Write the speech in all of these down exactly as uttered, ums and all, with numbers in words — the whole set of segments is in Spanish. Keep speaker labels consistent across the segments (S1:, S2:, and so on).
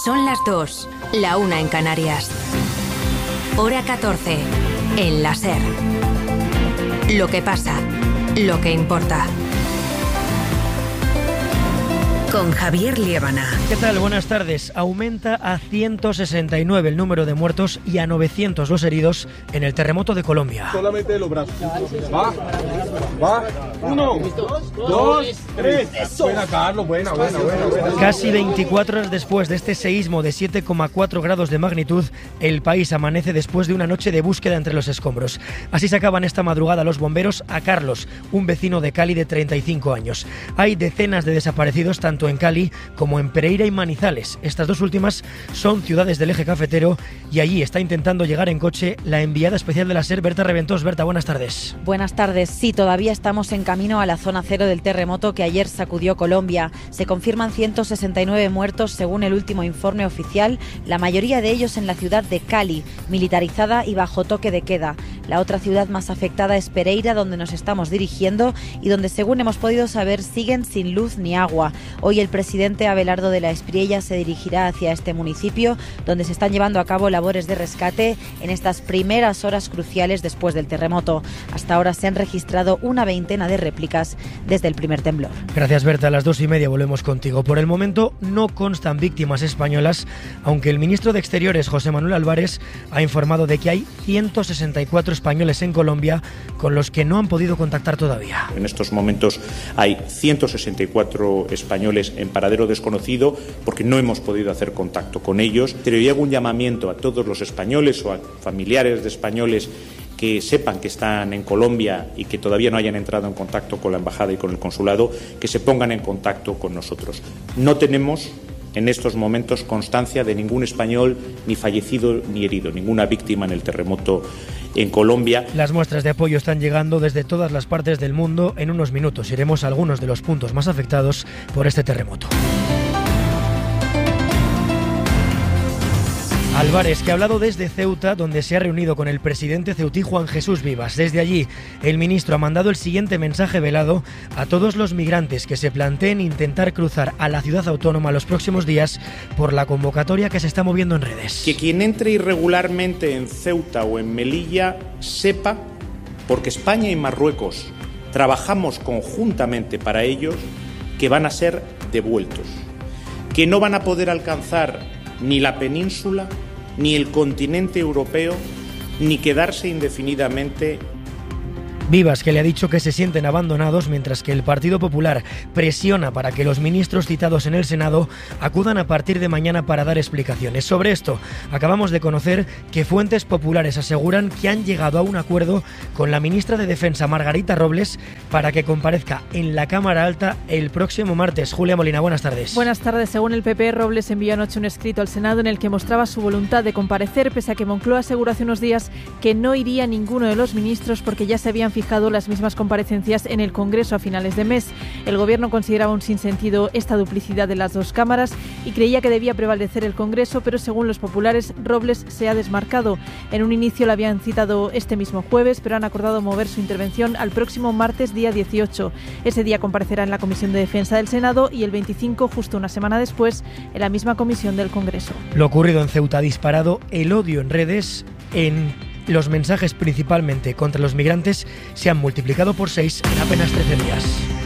S1: Son las dos, la una en Canarias. Hora catorce, en la SER. Lo que pasa, lo que importa. Con Javier Liébana.
S2: ¿Qué tal? Buenas tardes. Aumenta a ciento sesenta y nueve el número de muertos y a novecientos los heridos en el terremoto de Colombia.
S3: Solamente los brazos. Va, va. Uno, dos, tres. Buena, Carlos. Buena, buena, buena, buena.
S2: Casi veinticuatro horas después de este seísmo de siete coma cuatro grados de magnitud, el país amanece después de una noche de búsqueda entre los escombros. Así sacaban esta madrugada los bomberos a Carlos, un vecino de Cali de treinta y cinco años. Hay decenas de desaparecidos tanto en Cali como en Pereira y Manizales. Estas dos últimas son ciudades del eje cafetero y allí está intentando llegar en coche la enviada especial de la SER, Berta Reventós. Berta, buenas tardes.
S4: Buenas tardes. Sí, todavía estamos en camino a la zona cero del terremoto que ayer sacudió Colombia. Se confirman ciento sesenta y nueve muertos según el último informe oficial, la mayoría de ellos en la ciudad de Cali, militarizada y bajo toque de queda. La otra ciudad más afectada es Pereira, donde nos estamos dirigiendo y donde, según hemos podido saber, siguen sin luz ni agua. Hoy el presidente Abelardo de la Espriella se dirigirá hacia este municipio, donde se están llevando a cabo labores de rescate en estas primeras horas cruciales después del terremoto. Hasta ahora se han registrado una veintena de réplicas desde el primer temblor.
S2: Gracias, Berta. A las dos y media volvemos contigo. Por el momento no constan víctimas españolas, aunque el ministro de Exteriores, José Manuel Álvarez, ha informado de que hay ciento sesenta y cuatro españoles en Colombia con los que no han podido contactar todavía.
S5: En estos momentos hay ciento sesenta y cuatro españoles en paradero desconocido porque no hemos podido hacer contacto con ellos. Pero yo hago un llamamiento a todos los españoles o a familiares de españoles que sepan que están en Colombia y que todavía no hayan entrado en contacto con la embajada y con el consulado, que se pongan en contacto con nosotros. No tenemos en estos momentos constancia de ningún español ni fallecido ni herido, ninguna víctima en el terremoto en Colombia.
S2: Las muestras de apoyo están llegando desde todas las partes del mundo. En unos minutos iremos a algunos de los puntos más afectados por este terremoto. Álvarez, que ha hablado desde Ceuta, donde se ha reunido con el presidente ceutí Juan Jesús Vivas. Desde allí, el ministro ha mandado el siguiente mensaje velado a todos los migrantes que se planteen intentar cruzar a la ciudad autónoma los próximos días por la convocatoria que se está moviendo en redes.
S5: Que quien entre irregularmente en Ceuta o en Melilla sepa, porque España y Marruecos trabajamos conjuntamente para ellos, que van a ser devueltos, que no van a poder alcanzar ni la península, ni el continente europeo, ni quedarse indefinidamente.
S2: Vivas, que le ha dicho que se sienten abandonados, mientras que el Partido Popular presiona para que los ministros citados en el Senado acudan a partir de mañana para dar explicaciones. Sobre esto, acabamos de conocer que fuentes populares aseguran que han llegado a un acuerdo con la ministra de Defensa, Margarita Robles, para que comparezca en la Cámara Alta el próximo martes. Julia Molina, buenas tardes.
S6: Buenas tardes. Según el P P, Robles envió anoche un escrito al Senado en el que mostraba su voluntad de comparecer, pese a que Moncloa aseguró hace unos días que no iría ninguno de los ministros porque ya se habían fijado las mismas comparecencias en el Congreso a finales de mes. El Gobierno consideraba un sinsentido esta duplicidad de las dos cámaras y creía que debía prevalecer el Congreso, pero según los populares, Robles se ha desmarcado. En un inicio la habían citado este mismo jueves, pero han acordado mover su intervención al próximo martes, día dieciocho. Ese día comparecerá en la Comisión de Defensa del Senado y el veinticinco, justo una semana después, en la misma comisión del Congreso.
S2: Lo ocurrido en Ceuta ha disparado el odio en redes. En Los mensajes principalmente contra los migrantes se han multiplicado por seis en apenas trece días.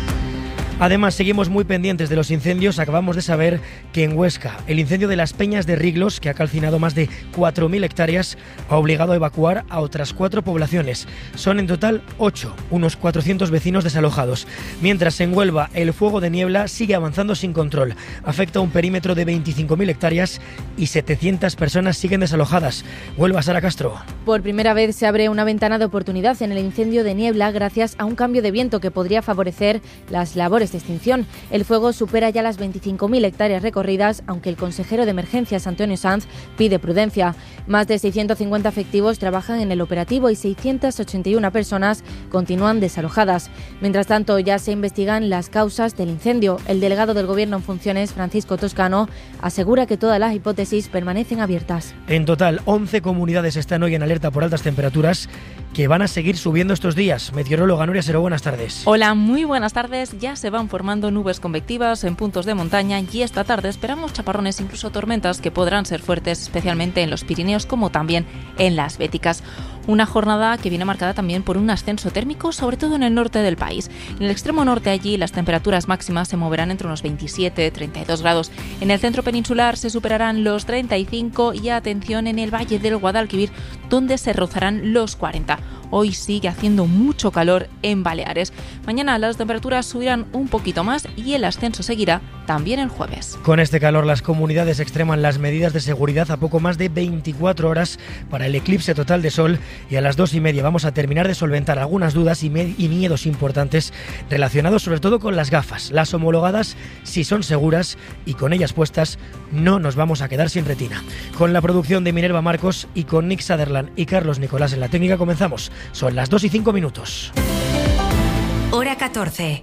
S2: Además, seguimos muy pendientes de los incendios. Acabamos de saber que en Huesca, el incendio de las Peñas de Riglos, que ha calcinado más de cuatro mil hectáreas, ha obligado a evacuar a otras cuatro poblaciones. Son en total ocho, unos cuatrocientos vecinos desalojados. Mientras en Huelva, el fuego de niebla sigue avanzando sin control. Afecta a un perímetro de veinticinco mil hectáreas y setecientas personas siguen desalojadas. Huelva, Sara Castro.
S7: Por primera vez se abre una ventana de oportunidad en el incendio de niebla gracias a un cambio de viento que podría favorecer las labores de extinción. El fuego supera ya las veinticinco mil hectáreas recorridas, aunque el consejero de Emergencias, Antonio Sanz, pide prudencia. Más de seiscientos cincuenta efectivos trabajan en el operativo y seiscientas ochenta y una personas continúan desalojadas. Mientras tanto, ya se investigan las causas del incendio. El delegado del Gobierno en funciones, Francisco Toscano, asegura que todas las hipótesis permanecen abiertas.
S2: En total, once comunidades están hoy en alerta por altas temperaturas que van a seguir subiendo estos días. Meteoróloga Nuria Sero, buenas tardes.
S8: Hola, muy buenas tardes. Ya se van formando nubes convectivas en puntos de montaña y esta tarde esperamos chaparrones, incluso tormentas, que podrán ser fuertes, especialmente en los Pirineos como también en las Béticas. Una jornada que viene marcada también por un ascenso térmico, sobre todo en el norte del país. En el extremo norte, allí las temperaturas máximas se moverán entre unos veintisiete y treinta y dos grados. En el centro peninsular se superarán los treinta y cinco y atención en el valle del Guadalquivir, donde se rozarán los cuarenta. Hoy sigue haciendo mucho calor en Baleares. Mañana las temperaturas subirán un poquito más y el ascenso seguirá también el jueves.
S2: Con este calor, las comunidades extreman las medidas de seguridad a poco más de veinticuatro horas para el eclipse total de sol, y a las dos y media vamos a terminar de solventar algunas dudas y, me- y miedos importantes relacionados sobre todo con las gafas. Las homologadas, si son seguras y con ellas puestas, no nos vamos a quedar sin retina. Con la producción de Minerva Marcos y con Nick Sutherland y Carlos Nicolás en la técnica comenzamos. Son las dos y cinco minutos.
S1: Hora catorce.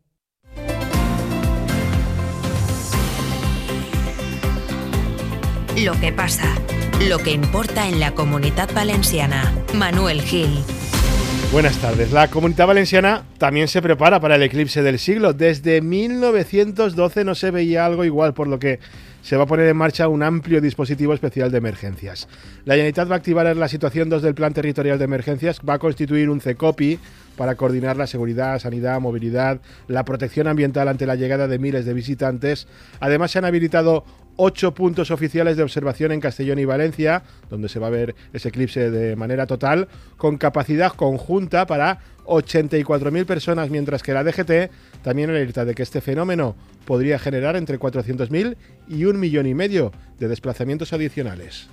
S1: Lo que pasa, lo que importa en la Comunitat Valenciana. Manuel Gil.
S9: Buenas tardes. La Comunidad Valenciana también se prepara para el eclipse del siglo. Desde mil novecientos doce no se veía algo igual, por lo que se va a poner en marcha un amplio dispositivo especial de emergencias. La Generalitat va a activar la situación dos del Plan Territorial de Emergencias, va a constituir un CECOPI para coordinar la seguridad, sanidad, movilidad, la protección ambiental ante la llegada de miles de visitantes. Además, se han habilitado ocho puntos oficiales de observación en Castellón y Valencia, donde se va a ver ese eclipse de manera total, con capacidad conjunta para ochenta y cuatro mil personas, mientras que la D G T también alerta de que este fenómeno podría generar entre cuatrocientos mil y un millón y medio de desplazamientos adicionales.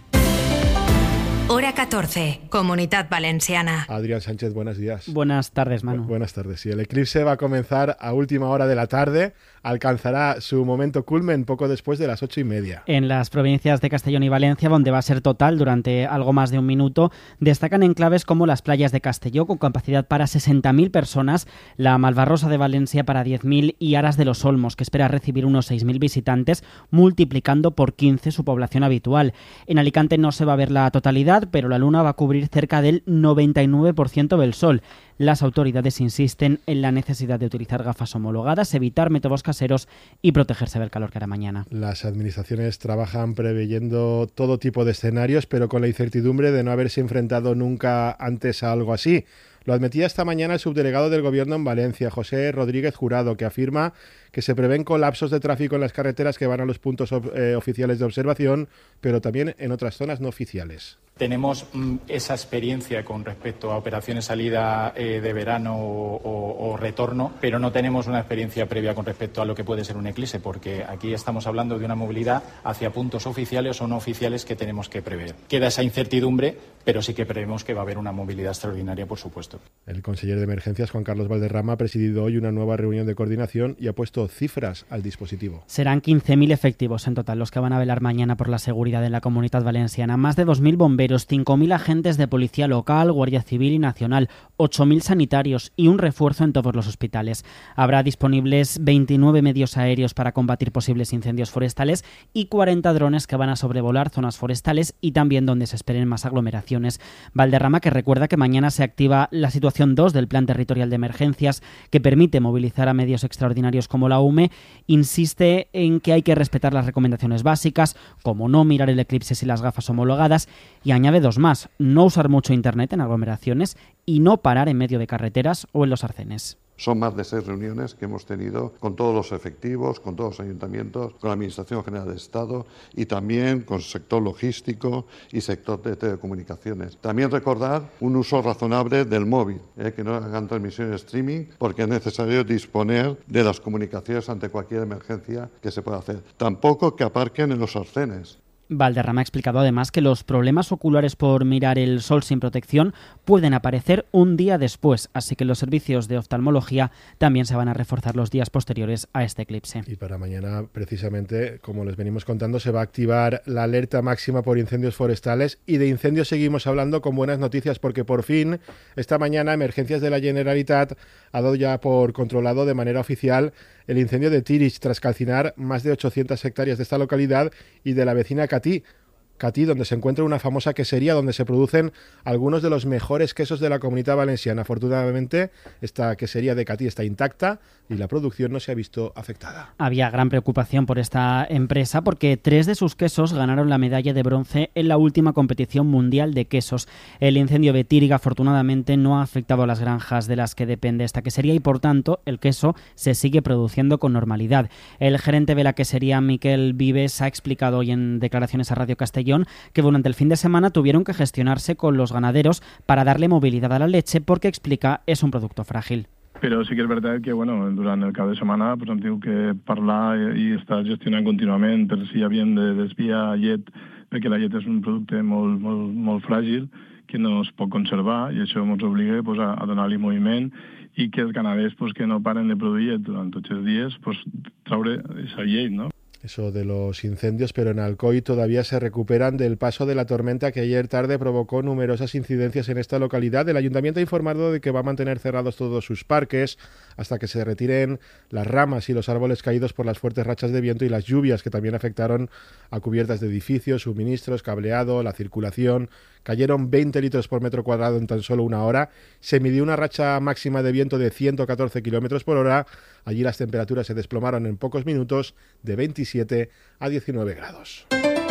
S1: Hora catorce. Comunitat Valenciana.
S9: Adrián Sánchez, buenos días.
S10: Buenas tardes, Manu.
S9: Bu- buenas tardes. Sí, el eclipse va a comenzar a última hora de la tarde. Alcanzará su momento culmen poco después de las ocho y media.
S10: En las provincias de Castellón y Valencia, donde va a ser total durante algo más de un minuto, destacan enclaves como las playas de Castelló, con capacidad para sesenta mil personas, la Malvarrosa de Valencia para diez mil y Aras de los Olmos, que espera recibir unos seis mil visitantes, multiplicando por quince su población habitual. En Alicante no se va a ver la totalidad, pero la luna va a cubrir cerca del noventa y nueve por ciento del sol. Las autoridades insisten en la necesidad de utilizar gafas homologadas, evitar métodos caseros y protegerse del calor que hará mañana.
S9: Las administraciones trabajan preveyendo todo tipo de escenarios, pero con la incertidumbre de no haberse enfrentado nunca antes a algo así. Lo admitía esta mañana el subdelegado del Gobierno en Valencia, José Rodríguez Jurado, que afirma que se prevén colapsos de tráfico en las carreteras que van a los puntos eh, oficiales de observación, pero también en otras zonas no oficiales.
S11: Tenemos mm, esa experiencia con respecto a operaciones salida eh, de verano o, o, o retorno, pero no tenemos una experiencia previa con respecto a lo que puede ser un eclipse, porque aquí estamos hablando de una movilidad hacia puntos oficiales o no oficiales que tenemos que prever. Queda esa incertidumbre, pero sí que prevemos que va a haber una movilidad extraordinaria, por supuesto.
S9: El consejero de Emergencias, Juan Carlos Valderrama, ha presidido hoy una nueva reunión de coordinación y ha puesto cifras al dispositivo.
S10: Serán quince mil efectivos en total los que van a velar mañana por la seguridad en la Comunitat Valenciana. Más de dos mil bomberos, cinco mil agentes de policía local, Guardia Civil y Nacional, ocho mil sanitarios y un refuerzo en todos los hospitales. Habrá disponibles veintinueve medios aéreos para combatir posibles incendios forestales y cuarenta drones que van a sobrevolar zonas forestales y también donde se esperen más aglomeraciones. Valderrama, que recuerda que mañana se activa la situación dos del Plan Territorial de Emergencias, que permite movilizar a medios extraordinarios como la U M E, insiste en que hay que respetar las recomendaciones básicas, como no mirar el eclipse sin las gafas homologadas, y añade dos más: no usar mucho internet en aglomeraciones y no parar en medio de carreteras o en los arcenes.
S12: Son más de seis reuniones que hemos tenido con todos los efectivos, con todos los ayuntamientos, con la Administración General del Estado y también con el sector logístico y sector de telecomunicaciones. También recordar un uso razonable del móvil, eh, que no hagan transmisiones streaming, porque es necesario disponer de las comunicaciones ante cualquier emergencia que se pueda hacer. Tampoco que aparquen en los arcenes.
S10: Valderrama ha explicado además que los problemas oculares por mirar el sol sin protección pueden aparecer un día después, así que los servicios de oftalmología también se van a reforzar los días posteriores a este eclipse.
S9: Y para mañana, precisamente, como les venimos contando, se va a activar la alerta máxima por incendios forestales, y de incendios seguimos hablando con buenas noticias, porque por fin esta mañana Emergencias de la Generalitat ha dado ya por controlado de manera oficial el incendio de Tirich, tras calcinar más de ochocientas hectáreas de esta localidad y de la vecina Catí, Catí, donde se encuentra una famosa quesería donde se producen algunos de los mejores quesos de la Comunitat Valenciana. Afortunadamente, esta quesería de Catí está intacta y la producción no se ha visto afectada.
S10: Había gran preocupación por esta empresa porque tres de sus quesos ganaron la medalla de bronce en la última competición mundial de quesos. El incendio de Tíriga, afortunadamente, no ha afectado a las granjas de las que depende esta quesería y, por tanto, el queso se sigue produciendo con normalidad. El gerente de la quesería, Miquel Vives, ha explicado hoy en declaraciones a Radio Castellón que durante el fin de semana tuvieron que gestionarse con los ganaderos para darle movilidad a la leche porque, explica, és un producte fràgil.
S13: Però sí que és veritat que bueno, durant el cap de setmana pues, hem tingut que parlar i, i estar gestionant contínuament per si havíem de desviar llet, perquè la llet és un producte molt, molt, molt fràgil que no es pot conservar i això ens obliga pues, a, a donar-li moviment i que els ganaders pues, que no paren de produir llet durant tots els dies pues, traure aquesta llet, no?
S9: Eso de los incendios, pero en Alcoy todavía se recuperan del paso de la tormenta que ayer tarde provocó numerosas incidencias en esta localidad. El ayuntamiento ha informado de que va a mantener cerrados todos sus parques hasta que se retiren las ramas y los árboles caídos por las fuertes rachas de viento y las lluvias que también afectaron a cubiertas de edificios, suministros, cableado, la circulación. Cayeron veinte litros por metro cuadrado en tan solo una hora. Se midió una racha máxima de viento de ciento catorce kilómetros por hora. Allí las temperaturas se desplomaron en pocos minutos de veintisiete a diecinueve grados.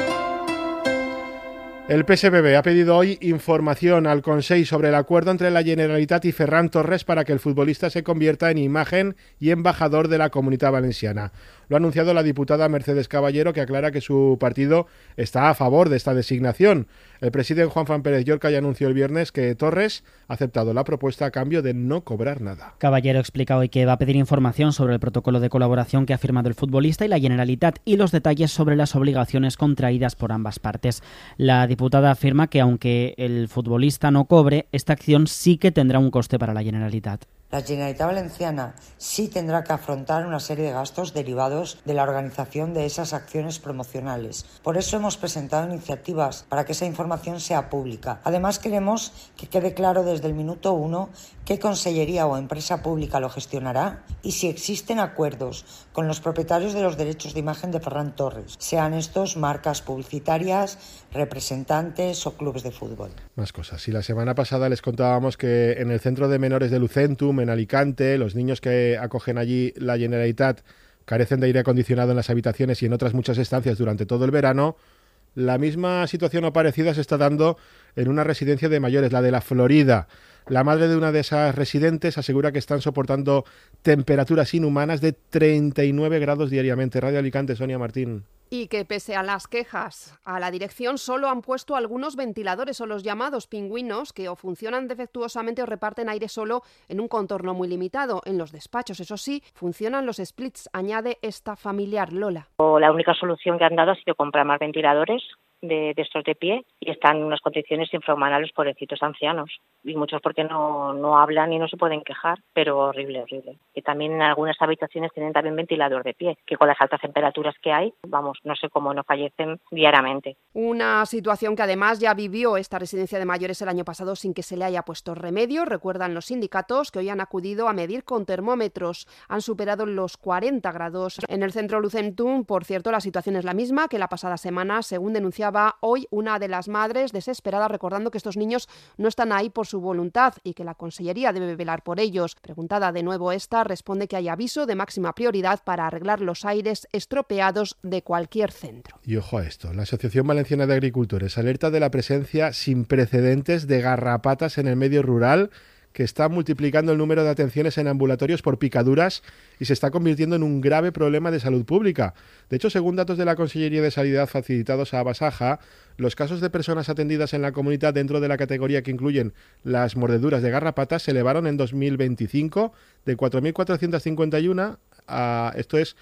S9: El P S B B ha pedido hoy información al Consell sobre el acuerdo entre la Generalitat y Ferran Torres para que el futbolista se convierta en imagen y embajador de la Comunitat Valenciana. Lo ha anunciado la diputada Mercedes Caballero, que aclara que su partido está a favor de esta designación. El presidente Juan Fran Pérez Llorca ya anunció el viernes que Torres ha aceptado la propuesta a cambio de no cobrar nada.
S10: Caballero explica hoy que va a pedir información sobre el protocolo de colaboración que ha firmado el futbolista y la Generalitat y los detalles sobre las obligaciones contraídas por ambas partes. La diputada afirma que aunque el futbolista no cobre, esta acción sí que tendrá un coste para la Generalitat.
S14: La Generalitat Valenciana sí tendrá que afrontar una serie de gastos derivados de la organización de esas acciones promocionales. Por eso hemos presentado iniciativas para que esa información sea pública. Además, queremos que quede claro desde el minuto uno qué consellería o empresa pública lo gestionará y si existen acuerdos con los propietarios de los derechos de imagen de Ferran Torres, sean estos marcas publicitarias, representantes o clubes de fútbol.
S9: Más cosas. Si la semana pasada les contábamos que en el centro de menores de Lucentum, en Alicante, los niños que acogen allí la Generalitat carecen de aire acondicionado en las habitaciones y en otras muchas estancias durante todo el verano, la misma situación o parecida se está dando en una residencia de mayores, la de la Florida. La madre de una de esas residentes asegura que están soportando temperaturas inhumanas de treinta y nueve grados diariamente. Radio Alicante, Sonia Martín.
S15: Y que pese a las quejas a la dirección solo han puesto algunos ventiladores o los llamados pingüinos que o funcionan defectuosamente o reparten aire solo en un contorno muy limitado. En los despachos, eso sí, funcionan los splits, añade esta familiar Lola.
S16: La única solución que han dado ha sido comprar más ventiladores de, de estos de pie y están en unas condiciones infrahumanas los pobrecitos ancianos. Y muchos porque no, no hablan y no se pueden quejar, pero horrible, horrible. Y también en algunas habitaciones tienen también ventilador de pie, que con las altas temperaturas que hay, vamos, no sé cómo no fallecen diariamente.
S15: Una situación que además ya vivió esta residencia de mayores el año pasado sin que se le haya puesto remedio. Recuerdan los sindicatos que hoy han acudido a medir con termómetros. Han superado los cuarenta grados. En el centro Lucentum, por cierto, la situación es la misma que la pasada semana, según denunciaba hoy una de las madres, desesperada, recordando que estos niños no están ahí por su voluntad y que la Consellería debe velar por ellos. Preguntada de nuevo esta, responde que hay aviso de máxima prioridad para arreglar los aires estropeados de cualquier centro.
S9: Y ojo a esto, la Asociación Valenciana de Agricultores alerta de la presencia sin precedentes de garrapatas en el medio rural, que está multiplicando el número de atenciones en ambulatorios por picaduras y se está convirtiendo en un grave problema de salud pública. De hecho, según datos de la Consellería de Sanidad facilitados a Basaja, los casos de personas atendidas en la comunidad dentro de la categoría que incluyen las mordeduras de garrapatas se elevaron en dos mil veinticinco de cuatro mil cuatrocientos cincuenta y uno a, esto es,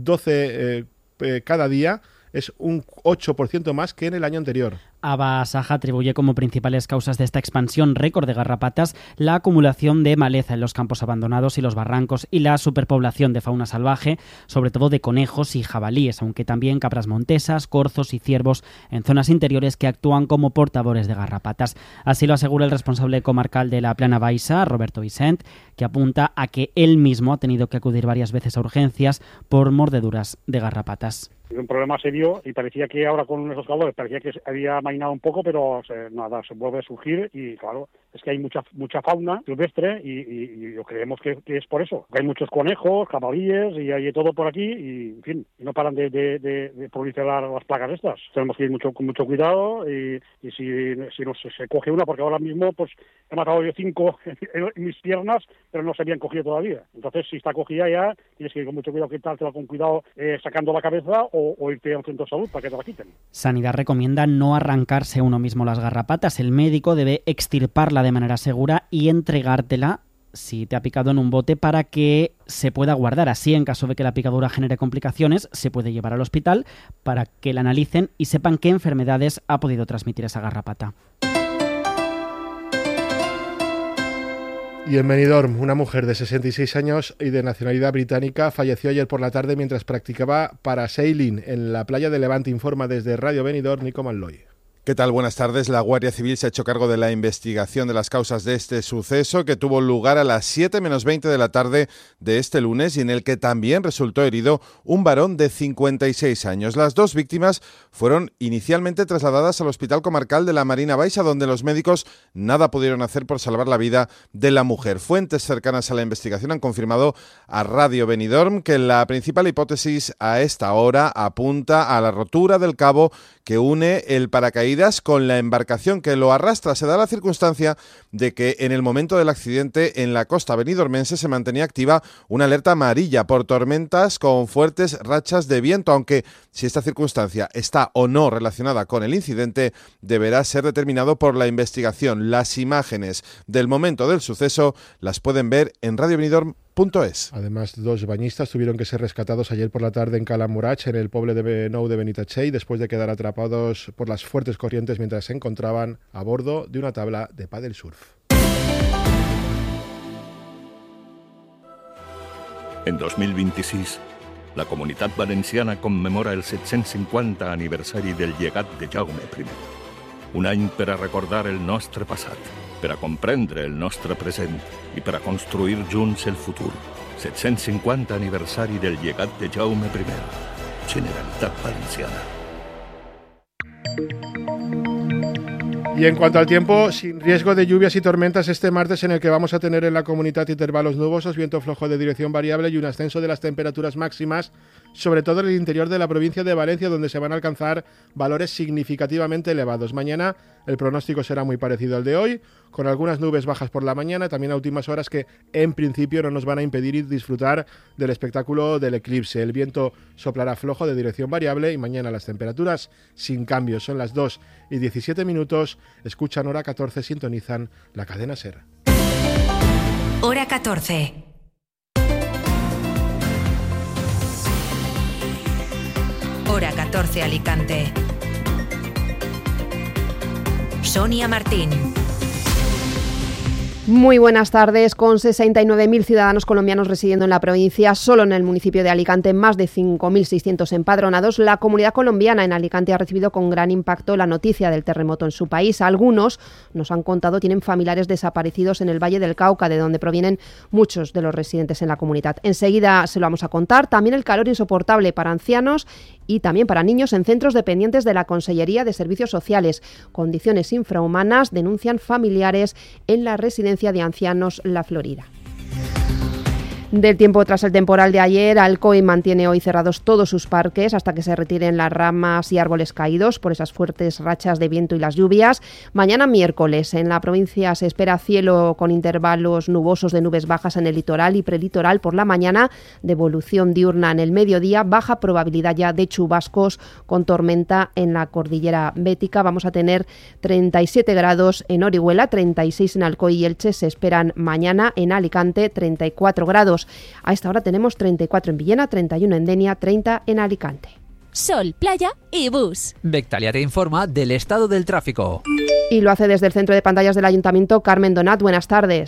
S9: doce eh, eh, cada día, es un ocho por ciento más que en el año anterior.
S10: Abasaja atribuye como principales causas de esta expansión récord de garrapatas la acumulación de maleza en los campos abandonados y los barrancos y la superpoblación de fauna salvaje, sobre todo de conejos y jabalíes, aunque también cabras montesas, corzos y ciervos en zonas interiores que actúan como portadores de garrapatas. Así lo asegura el responsable comarcal de la Plana Baixa, Roberto Vicent, que apunta a que él mismo ha tenido que acudir varias veces a urgencias por mordeduras de garrapatas.
S17: Un problema serio y parecía que ahora con esos calores parecía que había amainado un poco, pero se, nada, se vuelve a surgir y claro, es que hay mucha mucha fauna silvestre y, y, y creemos que, que es por eso. Hay muchos conejos, jabalíes y hay de todo por aquí y, en fin, y no paran de, de, de, de proliferar las plagas estas. Tenemos que ir mucho, con mucho cuidado y, y si, si no se, se coge una, porque ahora mismo pues he matado yo cinco en, en mis piernas, pero no se habían cogido todavía. Entonces, si está cogida ya, tienes que ir con mucho cuidado, quitártela con cuidado eh, sacando la cabeza o, o irte a un centro de salud para que te la quiten.
S10: Sanidad recomienda no arrancarse uno mismo las garrapatas. El médico debe extirparla de manera segura y entregártela si te ha picado en un bote para que se pueda guardar. Así, en caso de que la picadura genere complicaciones, se puede llevar al hospital para que la analicen y sepan qué enfermedades ha podido transmitir esa garrapata.
S9: Y en Benidorm, una mujer de sesenta y seis años y de nacionalidad británica falleció ayer por la tarde mientras practicaba parasailing en la playa de Levante. Informa desde Radio Benidorm Nico Manloy.
S18: ¿Qué tal? Buenas tardes. La Guardia Civil se ha hecho cargo de la investigación de las causas de este suceso que tuvo lugar a las siete menos veinte de la tarde de este lunes y en el que también resultó herido un varón de cincuenta y seis años. Las dos víctimas fueron inicialmente trasladadas al Hospital Comarcal de la Marina Baixa, donde los médicos nada pudieron hacer por salvar la vida de la mujer. Fuentes cercanas a la investigación han confirmado a Radio Benidorm que la principal hipótesis a esta hora apunta a la rotura del cabo que une el paracaídas con la embarcación que lo arrastra. Se da la circunstancia de que en el momento del accidente en la costa benidormense se mantenía activa una alerta amarilla por tormentas con fuertes rachas de viento, aunque si esta circunstancia está o no relacionada con el incidente deberá ser determinado por la investigación. Las imágenes del momento del suceso las pueden ver en radio benidorm punto es.
S9: Además, dos bañistas tuvieron que ser rescatados ayer por la tarde en Calamurach, en el pueblo de Nou de Benitatxell, después de quedar atrapados por las fuertes corrientes mientras se encontraban a bordo de una tabla de paddle surf.
S19: En dos mil vint-i-sis, la Comunitat Valenciana commemora el set-cents cinquanta aniversari del llegat de Jaume primer. Un any per a recordar el nostre passat, per a comprendre el nostre present i per a construir junts el futur. set-cents cinquanta aniversari del llegat de Jaume primer. Generalitat Valenciana.
S9: Y en cuanto al tiempo, sin riesgo de lluvias y tormentas este martes, en el que vamos a tener en la comunidad intervalos nubosos, viento flojo de dirección variable y un ascenso de las temperaturas máximas, sobre todo en el interior de la provincia de Valencia, donde se van a alcanzar valores significativamente elevados. Mañana el pronóstico será muy parecido al de hoy, con algunas nubes bajas por la mañana, también a últimas horas que en principio no nos van a impedir disfrutar del espectáculo del eclipse. El viento soplará flojo de dirección variable y mañana las temperaturas sin cambios. Son las dos y diecisiete minutos. Escuchan Hora catorce, sintonizan la cadena SER.
S1: Hora catorce. Hora catorce Alicante. Sonia Martín.
S15: Muy buenas tardes. Con sesenta y nueve mil ciudadanos colombianos residiendo en la provincia, solo en el municipio de Alicante más de cinco mil seiscientos empadronados, la comunidad colombiana en Alicante ha recibido con gran impacto la noticia del terremoto en su país. Algunos, nos han contado, tienen familiares desaparecidos en el Valle del Cauca, de donde provienen muchos de los residentes en la comunidad. Enseguida se lo vamos a contar. También el calor insoportable para ancianos y también para niños en centros dependientes de la Consellería de Servicios Sociales. Condiciones infrahumanas denuncian familiares en la residencia de ancianos La Florida. Del tiempo tras el temporal de ayer, Alcoy mantiene hoy cerrados todos sus parques hasta que se retiren las ramas y árboles caídos por esas fuertes rachas de viento y las lluvias. Mañana miércoles en la provincia se espera cielo con intervalos nubosos de nubes bajas en el litoral y prelitoral por la mañana, devolución diurna en el mediodía, baja probabilidad ya de chubascos con tormenta en la cordillera bética. Vamos a tener treinta y siete grados en Orihuela, treinta y seis en Alcoy y Elche, se esperan mañana en Alicante treinta y cuatro grados. A esta hora tenemos treinta y cuatro en Villena, treinta y uno en Denia, treinta en Alicante.
S20: Sol, playa y bus. Bectalia te informa del estado del tráfico.
S15: Y lo hace desde el centro de pantallas del Ayuntamiento Carmen Donat. Buenas tardes.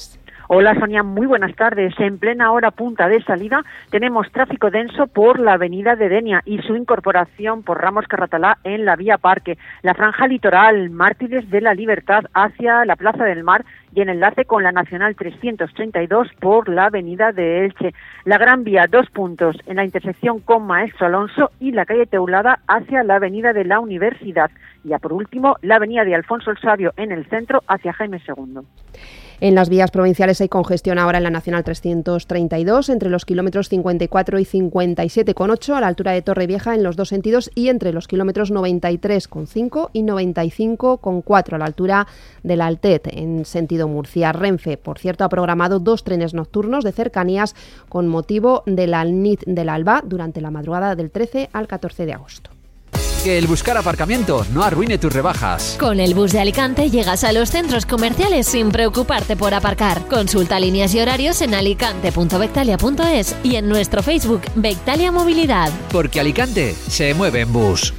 S21: Hola Sonia, muy buenas tardes. En plena hora punta de salida tenemos tráfico denso por la avenida de Denia y su incorporación por Ramos Carratalá en la vía Parque, la franja litoral Mártires de la Libertad hacia la Plaza del Mar y en enlace con la Nacional trescientos treinta y dos por la avenida de Elche. La Gran Vía, dos puntos en la intersección con Maestro Alonso y la calle Teulada hacia la avenida de la Universidad. Y ya por último, la avenida de Alfonso el Sabio en el centro hacia Jaime segundo.
S15: En las vías provinciales hay congestión ahora en la Nacional trescientos treinta y dos, entre los kilómetros cincuenta y cuatro y cincuenta y siete coma ocho, a la altura de Torrevieja en los dos sentidos, y entre los kilómetros noventa y tres coma cinco y noventa y cinco coma cuatro, a la altura del Altet, en sentido Murcia. Renfe, por cierto, ha programado dos trenes nocturnos de cercanías con motivo del Alnit del Alba durante la madrugada del trece al catorce de agosto.
S20: Que el buscar aparcamiento no arruine tus rebajas.
S22: Con el bus de Alicante llegas a los centros comerciales sin preocuparte por aparcar. Consulta líneas y horarios en alicante punto bectalia punto es y en nuestro Facebook Bectalia Movilidad.
S20: Porque Alicante se mueve en bus.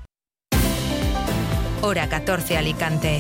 S1: Hora catorce Alicante.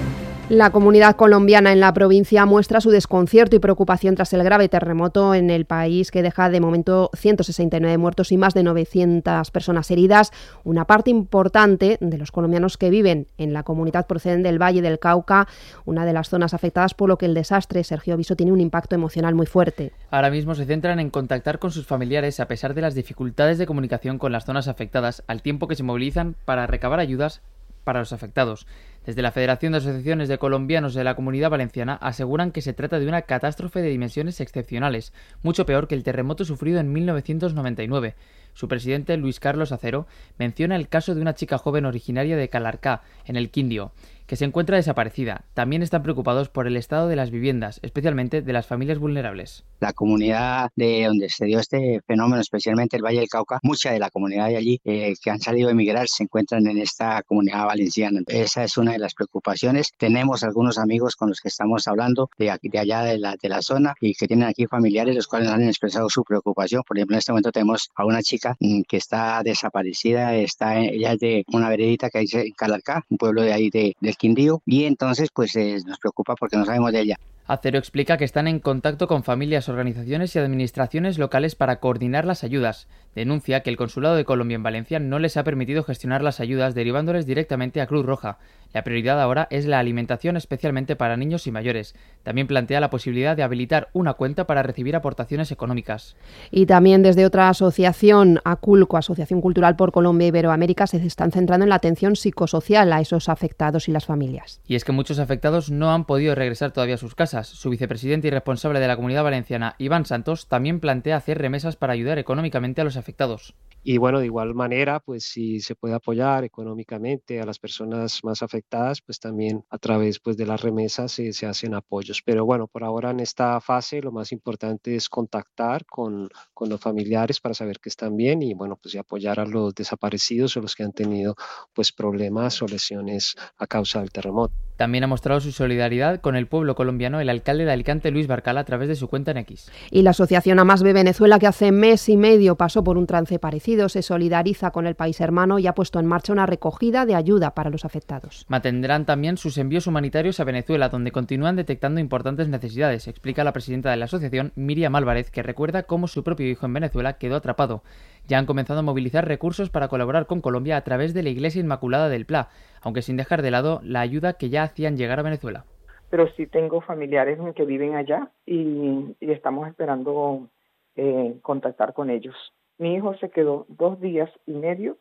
S15: La comunidad colombiana en la provincia muestra su desconcierto y preocupación tras el grave terremoto en el país que deja de momento ciento sesenta y nueve muertos y más de novecientas personas heridas. Una parte importante de los colombianos que viven en la comunidad proceden del Valle del Cauca, una de las zonas afectadas por lo que el desastre, Sergio Viso, tiene un impacto emocional muy fuerte.
S23: Ahora mismo se centran en contactar con sus familiares a pesar de las dificultades de comunicación con las zonas afectadas, al tiempo que se movilizan para recabar ayudas para los afectados. Desde la Federación de Asociaciones de Colombianos de la Comunidad Valenciana aseguran que se trata de una catástrofe de dimensiones excepcionales, mucho peor que el terremoto sufrido en mil novecientos noventa y nueve. Su presidente, Luis Carlos Acero, menciona el caso de una chica joven originaria de Calarcá, en el Quindío, que se encuentra desaparecida. También están preocupados por el estado de las viviendas, especialmente de las familias vulnerables.
S24: La comunidad de donde se dio este fenómeno, especialmente el Valle del Cauca, mucha de la comunidad de allí eh, que han salido a emigrar se encuentran en esta comunidad valenciana. Esa es una de las preocupaciones. Tenemos algunos amigos con los que estamos hablando de, aquí, de allá de la, de la zona y que tienen aquí familiares, los cuales han expresado su preocupación. Por ejemplo, en este momento tenemos a una chica mm, que está desaparecida, está, ella es de una veredita que hay en Calarcá, un pueblo de ahí de, de Quindío, y entonces pues eh, nos preocupa porque no sabemos de ella.
S23: Acero explica que están en contacto con familias, organizaciones y administraciones locales para coordinar las ayudas. Denuncia que el Consulado de Colombia en Valencia no les ha permitido gestionar las ayudas derivándoles directamente a Cruz Roja. La prioridad ahora es la alimentación, especialmente para niños y mayores. También plantea la posibilidad de habilitar una cuenta para recibir aportaciones económicas.
S15: Y también desde otra asociación, ACULCO, Asociación Cultural por Colombia e Iberoamérica, se están centrando en la atención psicosocial a esos afectados y las familias.
S23: Y es que muchos afectados no han podido regresar todavía a sus casas. Su vicepresidente y responsable de la Comunidad Valenciana, Iván Santos, también plantea hacer remesas para ayudar económicamente a los afectados.
S25: Y bueno, de igual manera, pues si se puede apoyar económicamente a las personas más afectadas, pues también a través pues, de las remesas se, se hacen apoyos. Pero bueno, por ahora en esta fase lo más importante es contactar con, con los familiares para saber que están bien y bueno, pues y apoyar a los desaparecidos o los que han tenido pues problemas o lesiones a causa del terremoto.
S23: También ha mostrado su solidaridad con el pueblo colombiano el alcalde de Alicante, Luis Barcala, a través de su cuenta en X.
S15: Y la asociación Amas Ve Venezuela, que hace mes y medio pasó por un trance parecido, se solidariza con el país hermano y ha puesto en marcha una recogida de ayuda para los afectados.
S23: Mantendrán también sus envíos humanitarios a Venezuela, donde continúan detectando importantes necesidades, explica la presidenta de la asociación, Miriam Álvarez, que recuerda cómo su propio hijo en Venezuela quedó atrapado. Ya han comenzado a movilizar recursos para colaborar con Colombia a través de la Iglesia Inmaculada del Pla, aunque sin dejar de lado la ayuda que ya hacían llegar a Venezuela.
S26: Pero sí tengo familiares que viven allá y, y estamos esperando eh, contactar con ellos. Mi hijo se quedó dos días y medio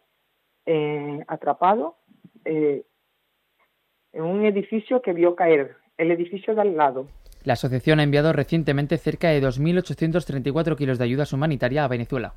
S26: eh, atrapado eh, en un edificio que vio caer, el edificio de al lado.
S23: La asociación ha enviado recientemente cerca de dos mil ochocientos treinta y cuatro kilos de ayuda humanitaria a Venezuela.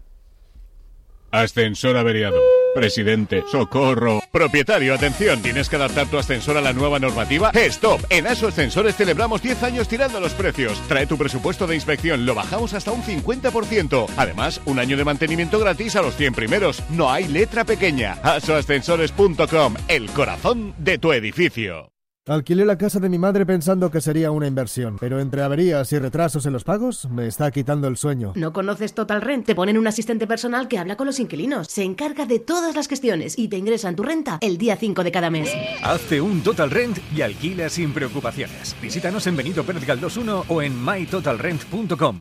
S27: Ascensor averiado. Presidente, socorro. Propietario, atención. ¿Tienes que adaptar tu ascensor a la nueva normativa? ¡Stop! En ASO Ascensores celebramos diez años tirando los precios. Trae tu presupuesto de inspección. Lo bajamos hasta un cincuenta por ciento. Además, un año de mantenimiento gratis a los cien primeros. No hay letra pequeña. aso ascensores punto com. El corazón de tu edificio.
S2: Alquilé la casa de mi madre pensando que sería una inversión, pero entre averías y retrasos en los pagos me está quitando el sueño.
S3: ¿No conoces Total Rent? Te ponen un asistente personal que habla con los inquilinos, se encarga de todas las gestiones y te ingresan tu renta el día cinco de cada mes.
S4: Hazte un Total Rent y alquila sin preocupaciones. Visítanos en Benito Pérez Galdós uno o en my total rent punto com.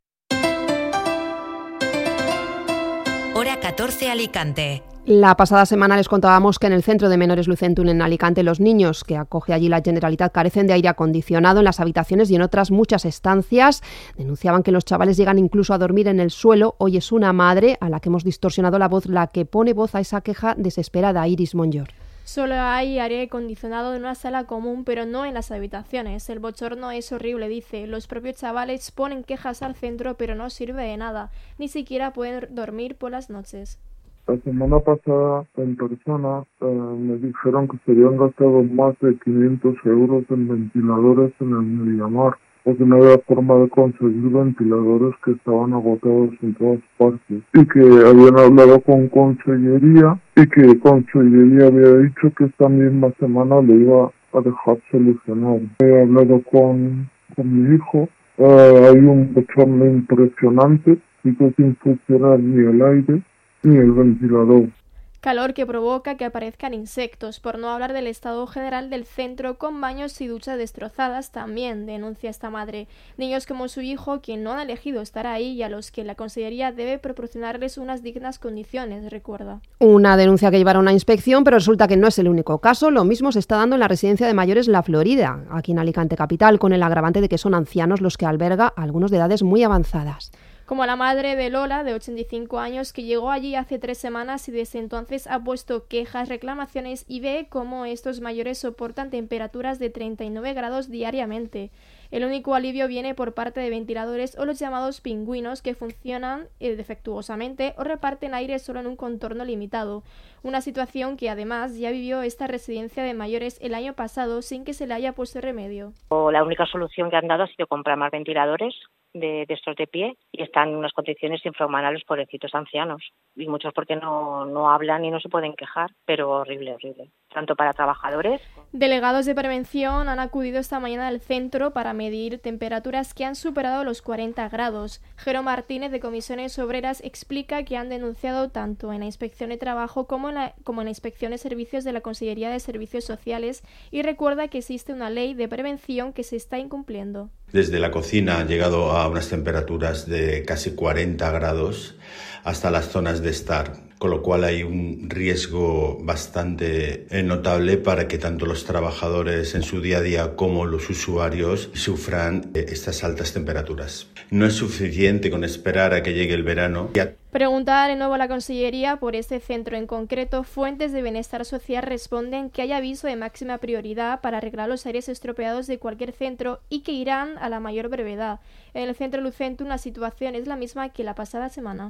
S1: Hora catorce Alicante.
S15: La pasada semana les contábamos que en el Centro de Menores Lucentum en Alicante los niños que acoge allí la Generalitat carecen de aire acondicionado en las habitaciones y en otras muchas estancias. Denunciaban que los chavales llegan incluso a dormir en el suelo. Hoy es una madre a la que hemos distorsionado la voz la que pone voz a esa queja desesperada, Iris Monllor.
S5: Solo hay aire acondicionado en una sala común, pero no en las habitaciones. El bochorno es horrible, dice. Los propios chavales ponen quejas al centro, pero no sirve de nada. Ni siquiera pueden dormir por las noches.
S6: La semana pasada, en persona, eh, me dijeron que se habían gastado más de quinientos euros en ventiladores en el Mediamar, porque no había forma de conseguir ventiladores que estaban agotados en todas partes. Y que habían hablado con Consellería y que Consellería había dicho que esta misma semana lo iba a dejar solucionado. He hablado con, con mi hijo, eh, hay un bochorno impresionante, y que sin funcionar ni el aire ni el ventilador.
S5: Calor que provoca que aparezcan insectos, por no hablar del estado general del centro con baños y duchas destrozadas también, denuncia esta madre. Niños como su hijo, quien no han elegido estar ahí y a los que la Consellería debe proporcionarles unas dignas condiciones, recuerda.
S15: Una denuncia que llevará a una inspección, pero resulta que no es el único caso. Lo mismo se está dando en la residencia de mayores La Florida, aquí en Alicante capital, con el agravante de que son ancianos los que alberga a algunos de edades muy avanzadas.
S5: Como la madre de Lola, de ochenta y cinco años, que llegó allí hace tres semanas y desde entonces ha puesto quejas, reclamaciones y ve cómo estos mayores soportan temperaturas de treinta y nueve grados diariamente. El único alivio viene por parte de ventiladores o los llamados pingüinos que funcionan eh, defectuosamente o reparten aire solo en un contorno limitado. Una situación que además ya vivió esta residencia de mayores el año pasado sin que se le haya puesto remedio.
S16: La única solución que han dado ha sido comprar más ventiladores de, de estos de pie y están en unas condiciones infrahumanas, pobrecitos ancianos. Y muchos porque no, no hablan y no se pueden quejar, pero horrible, horrible. Tanto para trabajadores.
S5: Delegados de prevención han acudido esta mañana al centro para medir temperaturas que han superado los cuarenta grados. Jero Martínez, de Comisiones Obreras, explica que han denunciado tanto en la Inspección de Trabajo como en la, como en la Inspección de Servicios de la Consellería de Servicios Sociales y recuerda que existe una ley de prevención que se está incumpliendo.
S7: Desde la cocina han llegado a unas temperaturas de casi cuarenta grados hasta las zonas de estar, con lo cual hay un riesgo bastante notable para que tanto los trabajadores en su día a día como los usuarios sufran estas altas temperaturas. No es suficiente con esperar a que llegue el verano.
S5: Preguntar de nuevo a la Consellería por este centro en concreto, fuentes de bienestar social responden que hay aviso de máxima prioridad para arreglar los aires estropeados de cualquier centro y que irán a la mayor brevedad. En el centro Lucentum la situación es la misma que la pasada semana.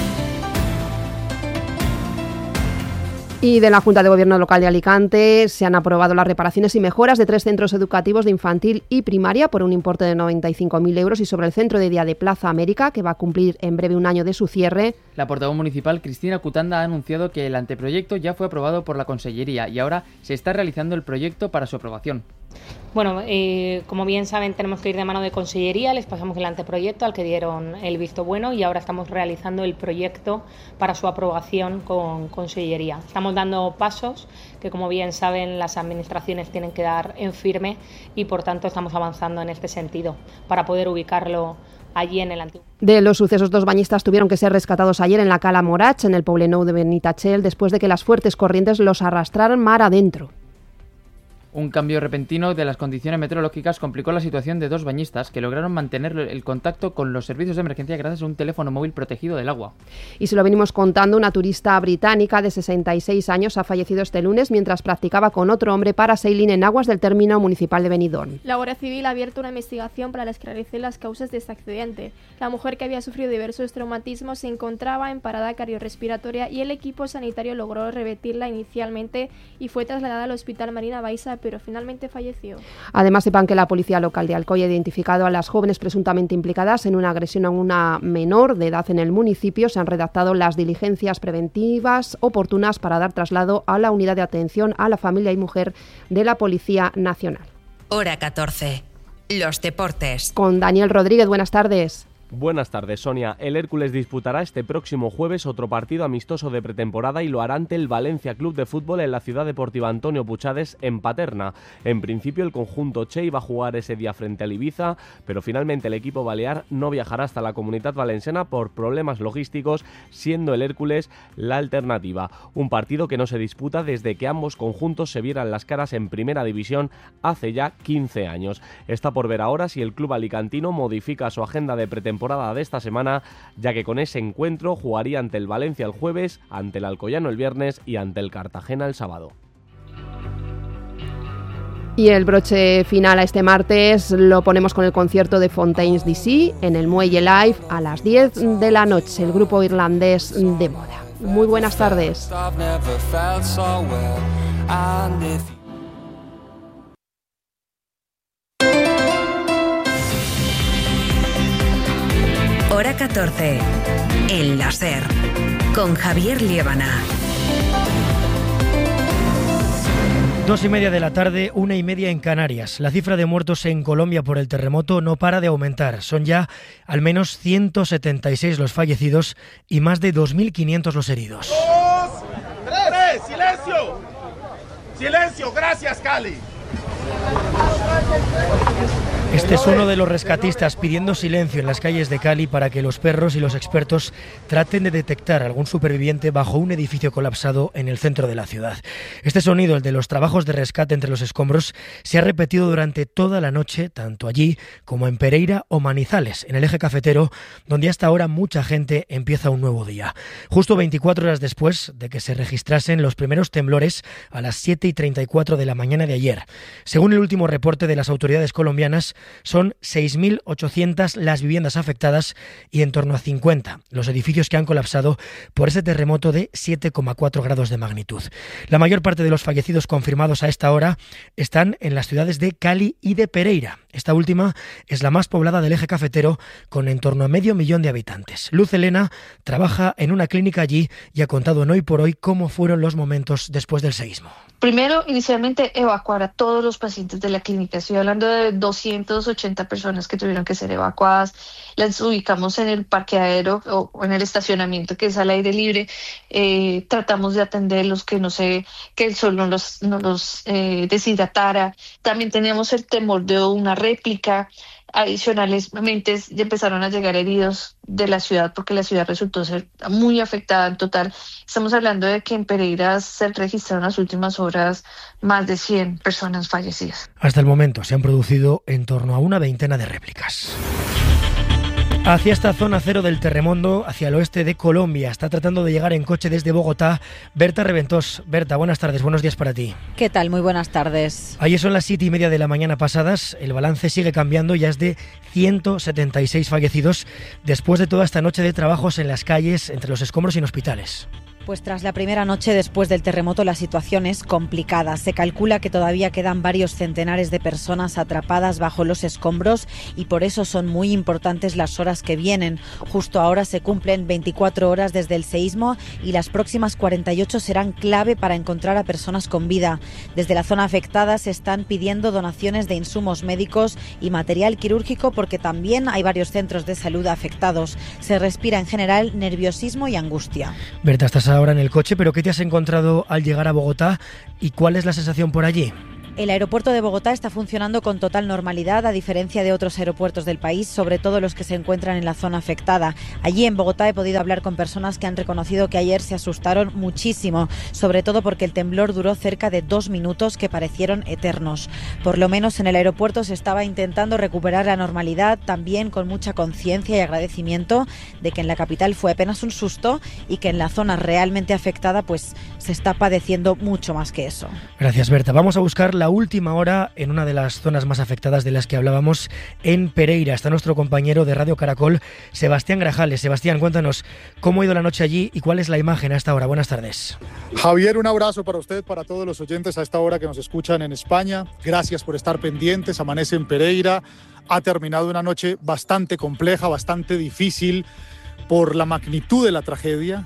S5: Y de la Junta de Gobierno Local de Alicante se han aprobado las reparaciones y mejoras de tres centros educativos de infantil y primaria por un importe de noventa y cinco mil euros y sobre el centro de día de Plaza América, que va a cumplir en breve un año de su cierre.
S23: La portavoz municipal Cristina Cutanda ha anunciado que el anteproyecto ya fue aprobado por la Consellería y ahora se está realizando el proyecto para su aprobación.
S8: Bueno, eh, como bien saben, tenemos que ir de mano de Consellería, les pasamos el anteproyecto al que dieron el visto bueno y ahora estamos realizando el proyecto para su aprobación con Consellería. Estamos dando pasos que, como bien saben, las administraciones tienen que dar en firme y, por tanto, estamos avanzando en este sentido para poder ubicarlo allí en el antiguo.
S15: De los sucesos, dos bañistas tuvieron que ser rescatados ayer en la Cala Morach, en el Poblenou de Benitatxell, después de que las fuertes corrientes los arrastraran mar adentro.
S23: Un cambio repentino de las condiciones meteorológicas complicó la situación de dos bañistas que lograron mantener el contacto con los servicios de emergencia gracias a un teléfono móvil protegido del agua.
S15: Y se lo venimos contando, una turista británica de sesenta y seis años ha fallecido este lunes mientras practicaba con otro hombre parasailing en aguas del término municipal de Benidorm.
S5: La Guardia Civil ha abierto una investigación para esclarecer las causas de este accidente. La mujer, que había sufrido diversos traumatismos, se encontraba en parada cardiorrespiratoria y el equipo sanitario logró revertirla inicialmente y fue trasladada al Hospital Marina Baixa, pero finalmente falleció.
S15: Además, sepan que la policía local de Alcoy ha identificado a las jóvenes presuntamente implicadas en una agresión a una menor de edad en el municipio. Se han redactado las diligencias preventivas oportunas para dar traslado a la unidad de atención a la familia y mujer de la Policía Nacional.
S1: Hora catorce. Los deportes.
S15: Con Daniel Rodríguez, buenas tardes.
S10: Buenas tardes, Sonia. El Hércules disputará este próximo jueves otro partido amistoso de pretemporada y lo hará ante el Valencia Club de Fútbol en la Ciudad Deportiva Antonio Puchades, en Paterna. En principio, el conjunto Che iba a jugar ese día frente al Ibiza, pero finalmente el equipo balear no viajará hasta la Comunitat Valenciana por problemas logísticos, siendo el Hércules la alternativa. Un partido que no se disputa desde que ambos conjuntos se vieran las caras en Primera División hace ya quince años. Está por ver ahora si el club alicantino modifica su agenda de pretemporada de esta semana, ya que con ese encuentro jugaría ante el Valencia el jueves, ante el Alcoyano el viernes y ante el Cartagena el sábado.
S15: Y el broche final a este martes lo ponemos con el concierto de Fontaines D C en el Muelle Live a las diez de la noche, el grupo irlandés de moda. Muy buenas tardes.
S1: Hora catorce. En la SER. Con Javier Liébana.
S11: Dos y media de la tarde, una y media en Canarias. La cifra de muertos en Colombia por el terremoto no para de aumentar. Son ya al menos ciento setenta y seis los fallecidos y más de dos mil quinientos los heridos.
S12: Dos, tres, silencio. Silencio, gracias, Cali.
S11: Este es uno de los rescatistas pidiendo silencio en las calles de Cali para que los perros y los expertos traten de detectar algún superviviente bajo un edificio colapsado en el centro de la ciudad. Este sonido, el de los trabajos de rescate entre los escombros, se ha repetido durante toda la noche, tanto allí como en Pereira o Manizales, en el eje cafetero, donde hasta ahora mucha gente empieza un nuevo día. Justo veinticuatro horas después de que se registrasen los primeros temblores a las siete y treinta y cuatro de la mañana de ayer. Según el último reporte de las autoridades colombianas, son seis mil ochocientas las viviendas afectadas y en torno a cincuenta los edificios que han colapsado por ese terremoto de siete coma cuatro grados de magnitud. La mayor parte de los fallecidos confirmados a esta hora están en las ciudades de Cali y de Pereira. Esta última es la más poblada del eje cafetero, con en torno a medio millón de habitantes. Luz Elena trabaja en una clínica allí y ha contado en Hoy por Hoy cómo fueron los momentos después del seísmo.
S13: Primero, inicialmente, evacuar a todos los pacientes de la clínica. Estoy hablando de doscientas ochenta personas que tuvieron que ser evacuadas. Las ubicamos en el parqueadero o en el estacionamiento, que es al aire libre. Eh, tratamos de atenderlos, que no se, que el sol no los, no los eh, deshidratara. También teníamos el temor de una réplica. Adicionalmente ya empezaron a llegar heridos de la ciudad porque la ciudad resultó ser muy afectada en total. Estamos hablando de que en Pereira se registraron en las últimas horas más de cien personas fallecidas.
S11: Hasta el momento se han producido en torno a una veintena de réplicas. Hacia esta zona cero del terremoto, hacia el oeste de Colombia, está tratando de llegar en coche desde Bogotá Berta Reventós. Berta, buenas tardes, buenos días para ti.
S14: ¿Qué tal? Muy buenas tardes.
S11: Ayer son las siete y media de la mañana pasadas, el balance sigue cambiando, ya es de ciento setenta y seis fallecidos después de toda esta noche de trabajos en las calles, entre los escombros y en hospitales.
S14: Pues tras la primera noche después del terremoto la situación es complicada. Se calcula que todavía quedan varios centenares de personas atrapadas bajo los escombros y por eso son muy importantes las horas que vienen. Justo ahora se cumplen veinticuatro horas desde el seísmo y las próximas cuarenta y ocho serán clave para encontrar a personas con vida. Desde la zona afectada se están pidiendo donaciones de insumos médicos y material quirúrgico porque también hay varios centros de salud afectados. Se respira en general nerviosismo y angustia.
S11: Berta, estás ahora en el coche, pero ¿qué te has encontrado al llegar a Bogotá y cuál es la sensación por allí?
S14: El aeropuerto de Bogotá está funcionando con total normalidad, a diferencia de otros aeropuertos del país, sobre todo los que se encuentran en la zona afectada. Allí en Bogotá he podido hablar con personas que han reconocido que ayer se asustaron muchísimo, sobre todo porque el temblor duró cerca de dos minutos que parecieron eternos. Por lo menos en el aeropuerto se estaba intentando recuperar la normalidad, también con mucha conciencia y agradecimiento de que en la capital fue apenas un susto y que en la zona realmente afectada pues se está padeciendo mucho más que eso.
S11: Gracias, Berta. Vamos a buscar la última hora en una de las zonas más afectadas de las que hablábamos, en Pereira. Está nuestro compañero de Radio Caracol, Sebastián Grajales. Sebastián, cuéntanos cómo ha ido la noche allí y cuál es la imagen a esta hora. Buenas tardes.
S17: Javier, un abrazo para usted, para todos los oyentes a esta hora que nos escuchan en España. Gracias por estar pendientes. Amanece en Pereira. Ha terminado una noche bastante compleja, bastante difícil por la magnitud de la tragedia.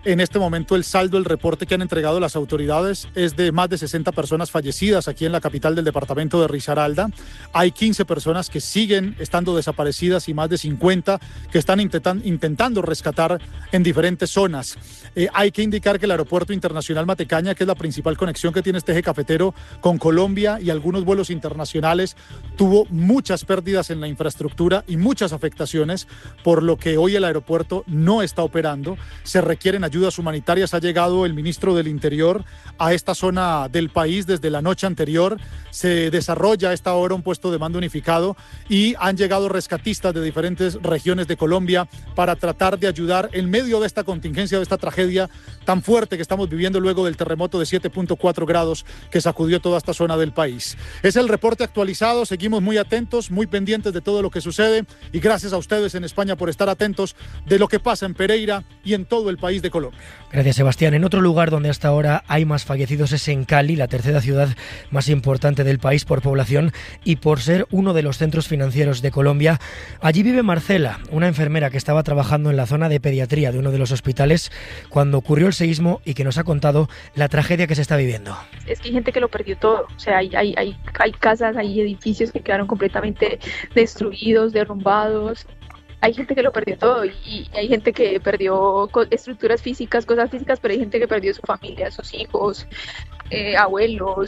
S17: En este momento el saldo, el reporte que han entregado las autoridades es de más de sesenta personas fallecidas aquí en la capital del departamento de Risaralda. Hay quince personas que siguen estando desaparecidas y más de cincuenta que están intentan, intentando rescatar en diferentes zonas. Eh, hay que indicar que el aeropuerto internacional Matecaña, que es la principal conexión que tiene este eje cafetero con Colombia y algunos vuelos internacionales, tuvo muchas pérdidas en la infraestructura y muchas afectaciones, por lo que hoy el aeropuerto no está operando. Se requieren ayudas humanitarias. Ha llegado el ministro del Interior a esta zona del país desde la noche anterior. Se desarrolla a esta hora un puesto de mando unificado y han llegado rescatistas de diferentes regiones de Colombia para tratar de ayudar en medio de esta contingencia, de esta tragedia tan fuerte que estamos viviendo luego del terremoto de siete punto cuatro grados que sacudió toda esta zona del país. Es el reporte actualizado. Seguimos muy atentos, muy pendientes de todo lo que sucede, y gracias a ustedes en España por estar atentos de lo que pasa en Pereira y en todo el país de Colombia.
S11: Gracias, Sebastián. En otro lugar donde hasta ahora hay más fallecidos es en Cali, la tercera ciudad más importante del país por población y por ser uno de los centros financieros de Colombia. Allí vive Marcela, una enfermera que estaba trabajando en la zona de pediatría de uno de los hospitales cuando ocurrió el seísmo y que nos ha contado la tragedia que se está viviendo.
S9: Es que hay gente que lo perdió todo, o sea, hay, hay, hay, hay casas, hay edificios que quedaron completamente destruidos, derrumbados. Hay gente que lo perdió todo y, y hay gente que perdió estructuras físicas, cosas físicas, pero hay gente que perdió su familia, sus hijos, eh, abuelos.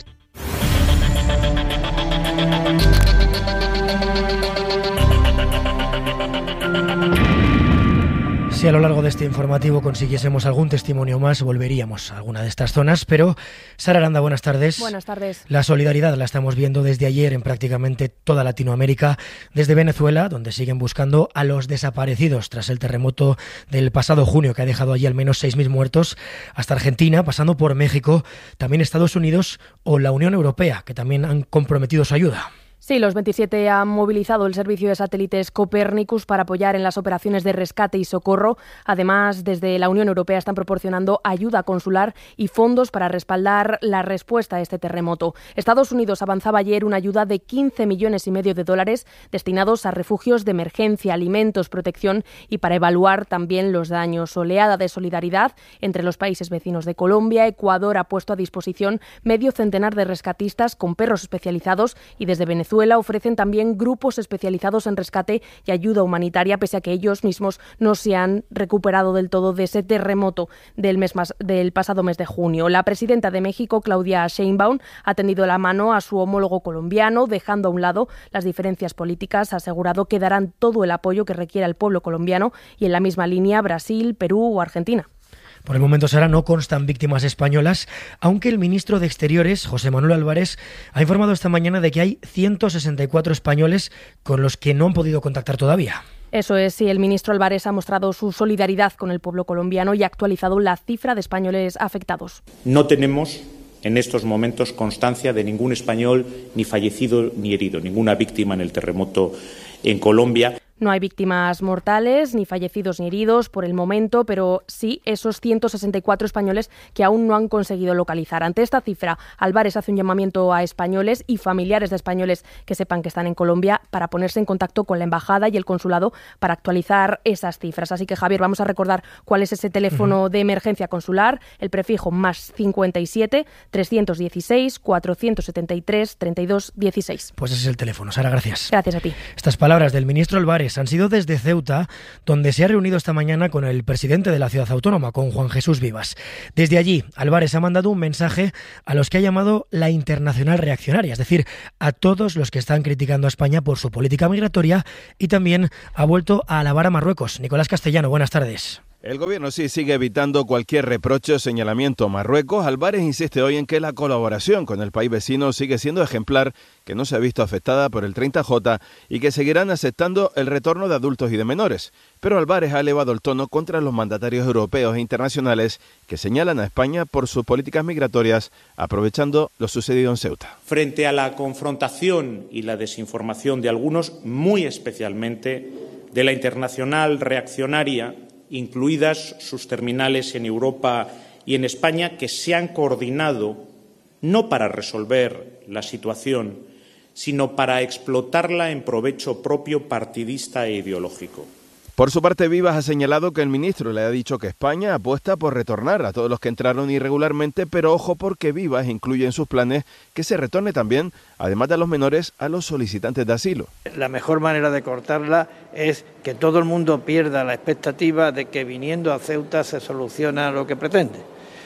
S11: Si a lo largo de este informativo consiguiésemos algún testimonio más, volveríamos a alguna de estas zonas, pero Sara Aranda, buenas tardes.
S18: Buenas tardes.
S11: La solidaridad la estamos viendo desde ayer en prácticamente toda Latinoamérica, desde Venezuela, donde siguen buscando a los desaparecidos tras el terremoto del pasado junio, que ha dejado allí al menos seis mil muertos, hasta Argentina, pasando por México, también Estados Unidos o la Unión Europea, que también han comprometido su ayuda.
S18: Sí, los veintisiete han movilizado el servicio de satélites Copernicus para apoyar en las operaciones de rescate y socorro. Además, desde la Unión Europea están proporcionando ayuda consular y fondos para respaldar la respuesta a este terremoto. Estados Unidos avanzaba ayer una ayuda de quince millones y medio de dólares destinados a refugios de emergencia, alimentos, protección y para evaluar también los daños. Oleada de solidaridad entre los países vecinos de Colombia. Ecuador ha puesto a disposición medio centenar de rescatistas con perros especializados y desde Venezuela ofrecen también grupos especializados en rescate y ayuda humanitaria, pese a que ellos mismos no se han recuperado del todo de ese terremoto del, mes más, del pasado mes de junio. La presidenta de México, Claudia Sheinbaum, ha tendido la mano a su homólogo colombiano, dejando a un lado las diferencias políticas. Ha asegurado que darán todo el apoyo que requiera el pueblo colombiano y en la misma línea Brasil, Perú o Argentina.
S11: Por el momento, Sara, no constan víctimas españolas, aunque el ministro de Exteriores, José Manuel Álvarez, ha informado esta mañana de que hay ciento sesenta y cuatro españoles con los que no han podido contactar todavía.
S18: Eso es, sí, el ministro Álvarez ha mostrado su solidaridad con el pueblo colombiano y ha actualizado la cifra de españoles afectados.
S19: No tenemos en estos momentos constancia de ningún español ni fallecido ni herido, ninguna víctima en el terremoto en Colombia.
S18: No hay víctimas mortales, ni fallecidos ni heridos por el momento, pero sí esos ciento sesenta y cuatro españoles que aún no han conseguido localizar. Ante esta cifra, Álvarez hace un llamamiento a españoles y familiares de españoles que sepan que están en Colombia para ponerse en contacto con la embajada y el consulado para actualizar esas cifras. Así que, Javier, vamos a recordar cuál es ese teléfono uh-huh. de emergencia consular, el prefijo más cincuenta y siete, trescientos dieciséis, cuatrocientos setenta y tres, treinta y dos dieciséis.
S11: Pues ese es el teléfono. Sara, gracias.
S18: Gracias a ti.
S11: Estas palabras del ministro Álvarez han sido desde Ceuta, donde se ha reunido esta mañana con el presidente de la ciudad autónoma, con Juan Jesús Vivas. Desde allí, Álvarez ha mandado un mensaje a los que ha llamado la internacional reaccionaria, es decir, a todos los que están criticando a España por su política migratoria, y también ha vuelto a alabar a Marruecos. Nicolás Castellano, buenas tardes.
S20: El gobierno sí sigue evitando cualquier reproche o señalamiento a Marruecos. Álvarez insiste hoy en que la colaboración con el país vecino sigue siendo ejemplar, que no se ha visto afectada por el treinta J y que seguirán aceptando el retorno de adultos y de menores. Pero Álvarez ha elevado el tono contra los mandatarios europeos e internacionales que señalan a España por sus políticas migratorias, aprovechando lo sucedido en Ceuta.
S19: Frente a la confrontación y la desinformación de algunos, muy especialmente de la internacional reaccionaria, incluidas sus terminales en Europa y en España, que se han coordinado no para resolver la situación, sino para explotarla en provecho propio partidista e ideológico.
S20: Por su parte, Vivas ha señalado que el ministro le ha dicho que España apuesta por retornar a todos los que entraron irregularmente, pero ojo porque Vivas incluye en sus planes que se retorne también, además de a los menores, a los solicitantes de asilo.
S2: La mejor manera de cortarla es que todo el mundo pierda la expectativa de que viniendo a Ceuta se soluciona lo que pretende.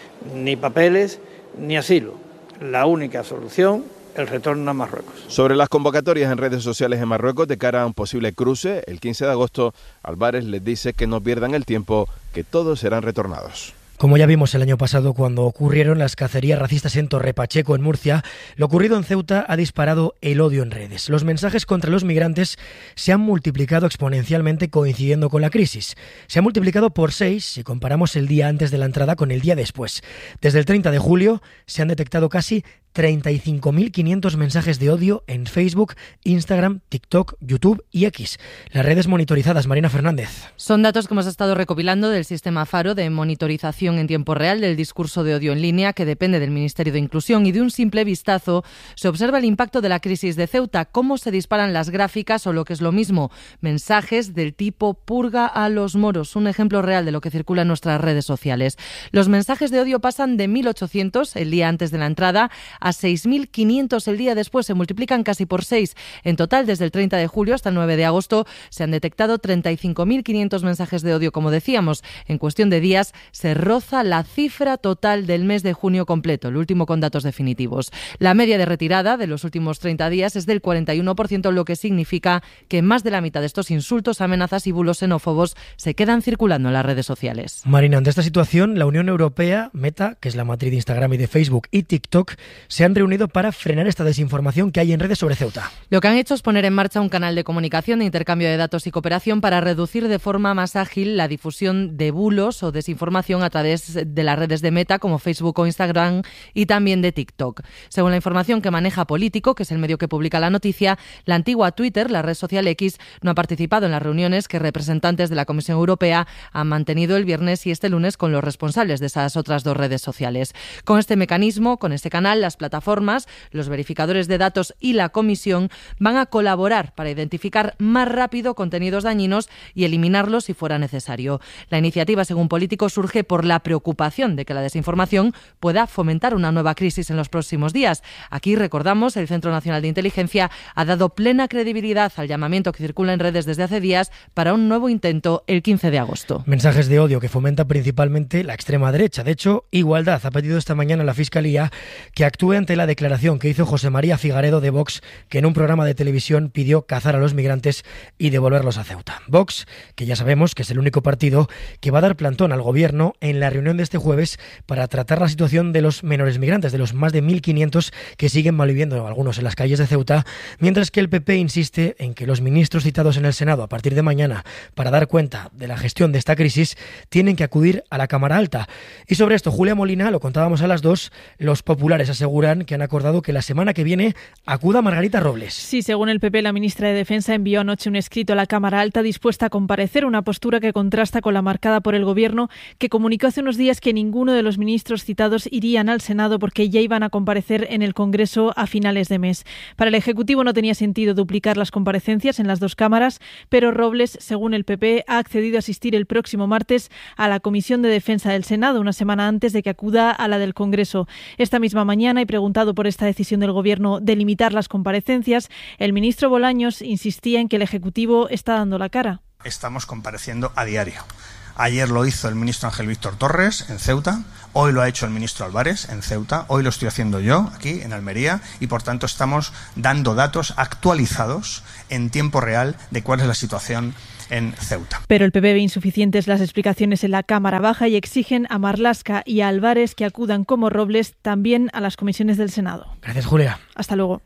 S2: Ni papeles ni asilo. La única solución, el retorno a Marruecos.
S20: Sobre las convocatorias en redes sociales en Marruecos de cara a un posible cruce, el quince de agosto, Álvarez les dice que no pierdan el tiempo, que todos serán retornados.
S11: Como ya vimos el año pasado cuando ocurrieron las cacerías racistas en Torre Pacheco, en Murcia, lo ocurrido en Ceuta ha disparado el odio en redes. Los mensajes contra los migrantes se han multiplicado exponencialmente coincidiendo con la crisis. Se ha multiplicado por seis si comparamos el día antes de la entrada con el día después. Desde el treinta de julio se han detectado casi treinta y cinco mil quinientos mensajes de odio en Facebook, Instagram, TikTok, YouTube y X. Las redes monitorizadas, Marina Fernández.
S21: Son datos que hemos estado recopilando del sistema Faro de monitorización en tiempo real del discurso de odio en línea, que depende del Ministerio de Inclusión, y de un simple vistazo se observa el impacto de la crisis de Ceuta, cómo se disparan las gráficas o, lo que es lo mismo, mensajes del tipo purga a los moros, un ejemplo real de lo que circula en nuestras redes sociales. Los mensajes de odio pasan de mil ochocientos el día antes de la entrada a seis mil quinientos el día después, se multiplican casi por seis. En total, desde el treinta de julio hasta el nueve de agosto, se han detectado treinta y cinco mil quinientos mensajes de odio, como decíamos. En cuestión de días, se roza la cifra total del mes de junio completo, el último con datos definitivos. La media de retirada de los últimos treinta días es del cuarenta y uno por ciento, lo que significa que más de la mitad de estos insultos, amenazas y bulos xenófobos se quedan circulando en las redes sociales.
S11: Marina, ante esta situación, la Unión Europea, Meta, que es la matriz de Instagram y de Facebook, y TikTok, se han reunido para frenar esta desinformación que hay en redes sobre Ceuta.
S21: Lo que han hecho es poner en marcha un canal de comunicación, de intercambio de datos y cooperación para reducir de forma más ágil la difusión de bulos o desinformación a través de las redes de Meta como Facebook o Instagram y también de TikTok. Según la información que maneja Político, que es el medio que publica la noticia, la antigua Twitter, la red social X, no ha participado en las reuniones que representantes de la Comisión Europea han mantenido el viernes y este lunes con los responsables de esas otras dos redes sociales. Con este mecanismo, con este canal, las plataformas, los verificadores de datos y la Comisión van a colaborar para identificar más rápido contenidos dañinos y eliminarlos si fuera necesario. La iniciativa, según Político, surge por la preocupación de que la desinformación pueda fomentar una nueva crisis en los próximos días. Aquí, recordamos, el Centro Nacional de Inteligencia ha dado plena credibilidad al llamamiento que circula en redes desde hace días para un nuevo intento el quince de agosto.
S11: Mensajes de odio que fomentan principalmente la extrema derecha. De hecho, Igualdad ha pedido esta mañana a la Fiscalía que actúe ante la declaración que hizo José María Figaredo de Vox, que en un programa de televisión pidió cazar a los migrantes y devolverlos a Ceuta. Vox, que ya sabemos que es el único partido que va a dar plantón al gobierno en la reunión de este jueves para tratar la situación de los menores migrantes, de los más de mil quinientos que siguen malviviendo algunos en las calles de Ceuta, mientras que el P P insiste en que los ministros citados en el Senado a partir de mañana para dar cuenta de la gestión de esta crisis tienen que acudir a la Cámara Alta. Y sobre esto, Julia Molina, lo contábamos a las dos, los populares aseguran que han acordado que la semana que viene acuda Margarita Robles.
S22: Sí, según el P P, la ministra de Defensa envió anoche un escrito a la Cámara Alta dispuesta a comparecer, una postura que contrasta con la marcada por el Gobierno, que comunicó hace unos días que ninguno de los ministros citados irían al Senado porque ya iban a comparecer en el Congreso a finales de mes. Para el Ejecutivo no tenía sentido duplicar las comparecencias en las dos cámaras, pero Robles, según el P P, ha accedido a asistir el próximo martes a la Comisión de Defensa del Senado, una semana antes de que acuda a la del Congreso. Esta misma mañana, y preguntado por esta decisión del Gobierno de limitar las comparecencias, el ministro Bolaños insistía en que el Ejecutivo está dando la cara.
S24: Estamos compareciendo a diario. Ayer lo hizo el ministro Ángel Víctor Torres en Ceuta, hoy lo ha hecho el ministro Álvarez en Ceuta, hoy lo estoy haciendo yo aquí en Almería y por tanto estamos dando datos actualizados en tiempo real de cuál es la situación en Ceuta.
S22: Pero el P P ve insuficientes las explicaciones en la Cámara Baja y exigen a Marlaska y a Álvarez que acudan como Robles también a las comisiones del Senado.
S11: Gracias, Julia.
S22: Hasta luego.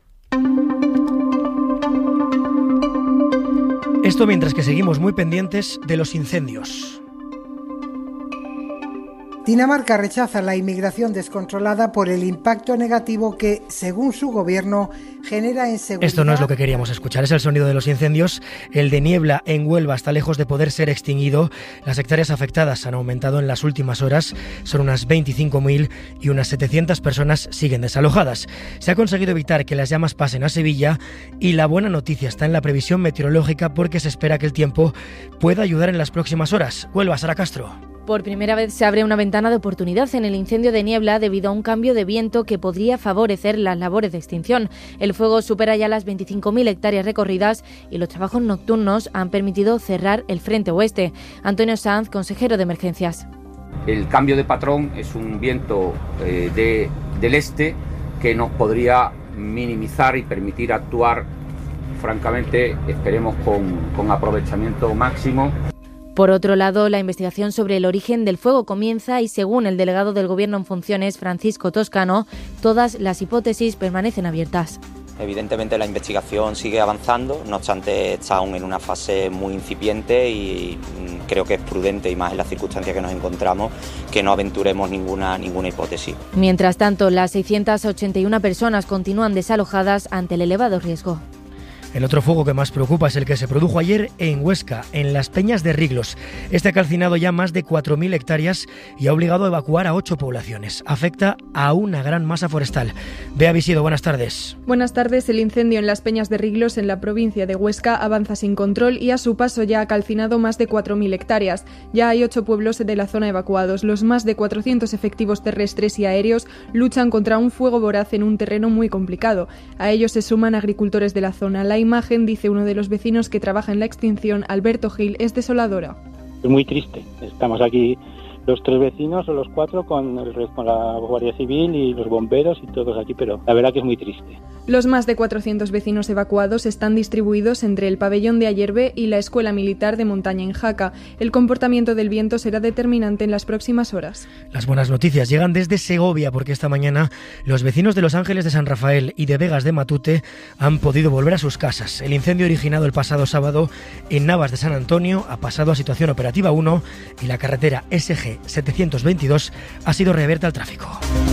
S11: Esto mientras que seguimos muy pendientes de los incendios.
S3: Dinamarca rechaza la inmigración descontrolada por el impacto negativo que, según su gobierno, genera inseguridad.
S11: Esto no es lo que queríamos escuchar, es el sonido de los incendios. El de niebla en Huelva está lejos de poder ser extinguido. Las hectáreas afectadas han aumentado en las últimas horas, son unas veinticinco mil y unas setecientas personas siguen desalojadas. Se ha conseguido evitar que las llamas pasen a Sevilla y la buena noticia está en la previsión meteorológica porque se espera que el tiempo pueda ayudar en las próximas horas. Huelva, Sara Castro.
S4: Por primera vez se abre una ventana de oportunidad en el incendio de niebla debido a un cambio de viento que podría favorecer las labores de extinción. El fuego supera ya las veinticinco mil hectáreas recorridas y los trabajos nocturnos han permitido cerrar el frente oeste. Antonio Sanz, consejero de emergencias.
S6: El cambio de patrón es un viento eh, de, del este que nos podría minimizar y permitir actuar, francamente, esperemos con, con aprovechamiento máximo.
S4: Por otro lado, la investigación sobre el origen del fuego comienza y, según el delegado del Gobierno en funciones, Francisco Toscano, todas las hipótesis permanecen abiertas.
S16: Evidentemente la investigación sigue avanzando, no obstante está aún en una fase muy incipiente y creo que es prudente, y más en las circunstancias que nos encontramos, que no aventuremos ninguna, ninguna hipótesis.
S4: Mientras tanto, las seiscientas ochenta y una personas continúan desalojadas ante el elevado riesgo.
S11: El otro fuego que más preocupa es el que se produjo ayer en Huesca, en las Peñas de Riglos. Este ha calcinado ya más de cuatro mil hectáreas y ha obligado a evacuar a ocho poblaciones. Afecta a una gran masa forestal. Bea Visido, buenas tardes.
S25: Buenas tardes. El incendio en las Peñas de Riglos, en la provincia de Huesca, avanza sin control y a su paso ya ha calcinado más de cuatro mil hectáreas. Ya hay ocho pueblos de la zona evacuados. Los más de cuatrocientos efectivos terrestres y aéreos luchan contra un fuego voraz en un terreno muy complicado. A ellos se suman agricultores de la zona. La imagen, dice uno de los vecinos que trabaja en la extinción, Alberto Gil, es desoladora.
S26: Es muy triste. Estamos aquí los tres vecinos o los cuatro con, el, con la Guardia Civil y los bomberos y todos aquí, pero la verdad que es muy triste.
S25: Los más de cuatrocientos vecinos evacuados están distribuidos entre el pabellón de Ayerbe y la Escuela Militar de Montaña en Jaca. El comportamiento del viento será determinante en las próximas horas.
S11: Las buenas noticias llegan desde Segovia, porque esta mañana los vecinos de Los Ángeles de San Rafael y de Vegas de Matute han podido volver a sus casas. El incendio originado el pasado sábado en Navas de San Antonio ha pasado a situación operativa uno y la carretera S G setecientos veintidós ha sido reabierta al tráfico.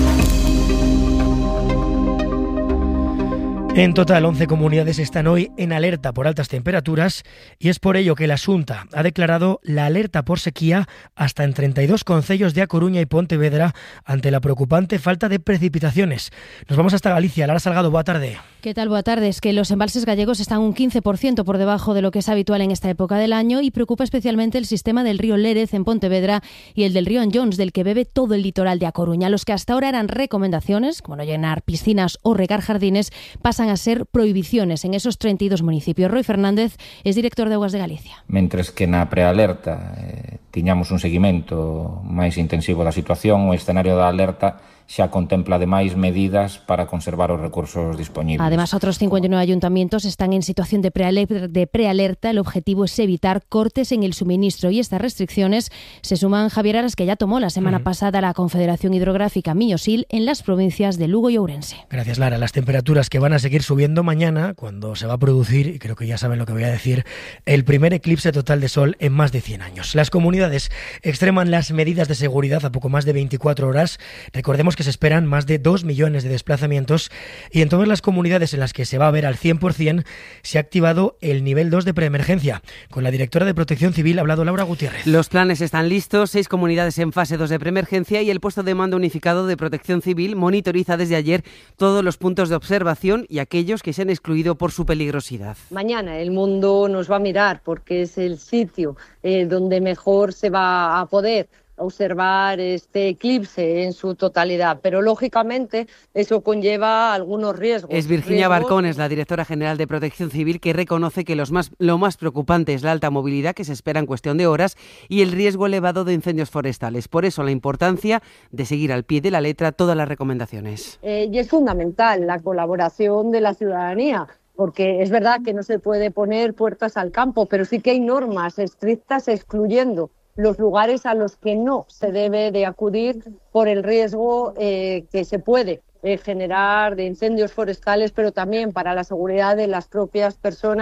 S11: En total, once comunidades están hoy en alerta por altas temperaturas y es por ello que la Xunta ha declarado la alerta por sequía hasta en treinta y dos concellos de A Coruña y Pontevedra ante la preocupante falta de precipitaciones. Nos vamos hasta Galicia. Lara Salgado, buena tarde.
S27: ¿Qué tal? Buenas tardes. Que los embalses gallegos están un quince por ciento por debajo de lo que es habitual en esta época del año y preocupa especialmente el sistema del río Lérez en Pontevedra y el del río Anllóns, del que bebe todo el litoral de A Coruña. Los que hasta ahora eran recomendaciones, como no llenar piscinas o regar jardines, pasan a ser prohibiciones en esos treinta y dos municipios. Roy Fernández es director de Aguas de Galicia.
S28: Mentres que na prealerta eh, tiñamos un seguimento máis intensivo da situación, o escenario da alerta xa contempla ademais medidas para conservar os recursos dispoñibles.
S27: Además, otros cincuenta y nueve ayuntamientos están en situación de prealerta. De prealerta. El objetivo es evitar cortes en el suministro y estas restricciones se suman, Javier, a las que ya tomó la semana uh-huh. pasada la Confederación Hidrográfica Miñosil en las provincias de Lugo y Ourense.
S11: Gracias, Lara. Las temperaturas que van a seguir subiendo mañana, cuando se va a producir, y creo que ya saben lo que voy a decir, el primer eclipse total de sol en más de cien años. Las comunidades extreman las medidas de seguridad a poco más de veinticuatro horas. Recordemos que se esperan más de dos millones de desplazamientos y en todas las comunidades en las que se va a ver al cien por ciento se ha activado el nivel dos de preemergencia. Con la directora de Protección Civil ha hablado Laura Gutiérrez.
S29: Los planes están listos, seis comunidades en fase dos de preemergencia y el puesto de mando unificado de Protección Civil monitoriza desde ayer todos los puntos de observación y aquellos que se han excluido por su peligrosidad.
S30: Mañana el mundo nos va a mirar porque es el sitio eh, donde mejor se va a poder observar este eclipse en su totalidad, pero lógicamente eso conlleva algunos riesgos.
S29: Es Virginia
S30: riesgos...
S29: Barcones, la directora general de Protección Civil, que reconoce que los más, lo más preocupante es la alta movilidad que se espera en cuestión de horas y el riesgo elevado de incendios forestales. Por eso la importancia de seguir al pie de la letra todas las recomendaciones.
S30: Eh, y es fundamental la colaboración de la ciudadanía, porque es verdad que no se puede poner puertas al campo, pero sí que hay normas estrictas excluyendo los lugares a los que no se debe de acudir por el riesgo eh, que se puede eh, generar de incendios forestales, pero también para la seguridad de las propias personas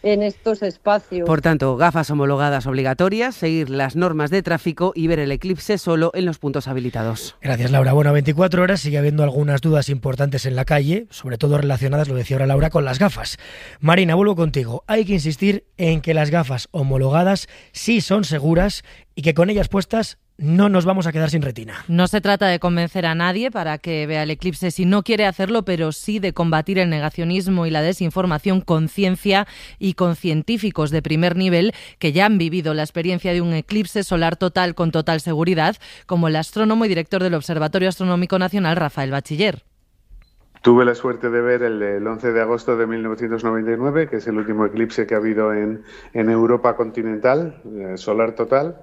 S30: en estos espacios.
S29: Por tanto, gafas homologadas obligatorias, seguir las normas de tráfico y ver el eclipse solo en los puntos habilitados.
S11: Gracias, Laura. Bueno, a veinticuatro horas sigue habiendo algunas dudas importantes en la calle, sobre todo relacionadas, lo decía ahora Laura, con las gafas. Marina, vuelvo contigo. Hay que insistir en que las gafas homologadas sí son seguras y que con ellas puestas no nos vamos a quedar sin retina.
S21: No se trata de convencer a nadie para que vea el eclipse si no quiere hacerlo, pero sí de combatir el negacionismo y la desinformación con ciencia y con científicos de primer nivel que ya han vivido la experiencia de un eclipse solar total con total seguridad, como el astrónomo y director del Observatorio Astronómico Nacional, Rafael Bachiller.
S1: Tuve la suerte de ver el del once de agosto de mil novecientos noventa y nueve, que es el último eclipse que ha habido en, en Europa continental, eh, solar total,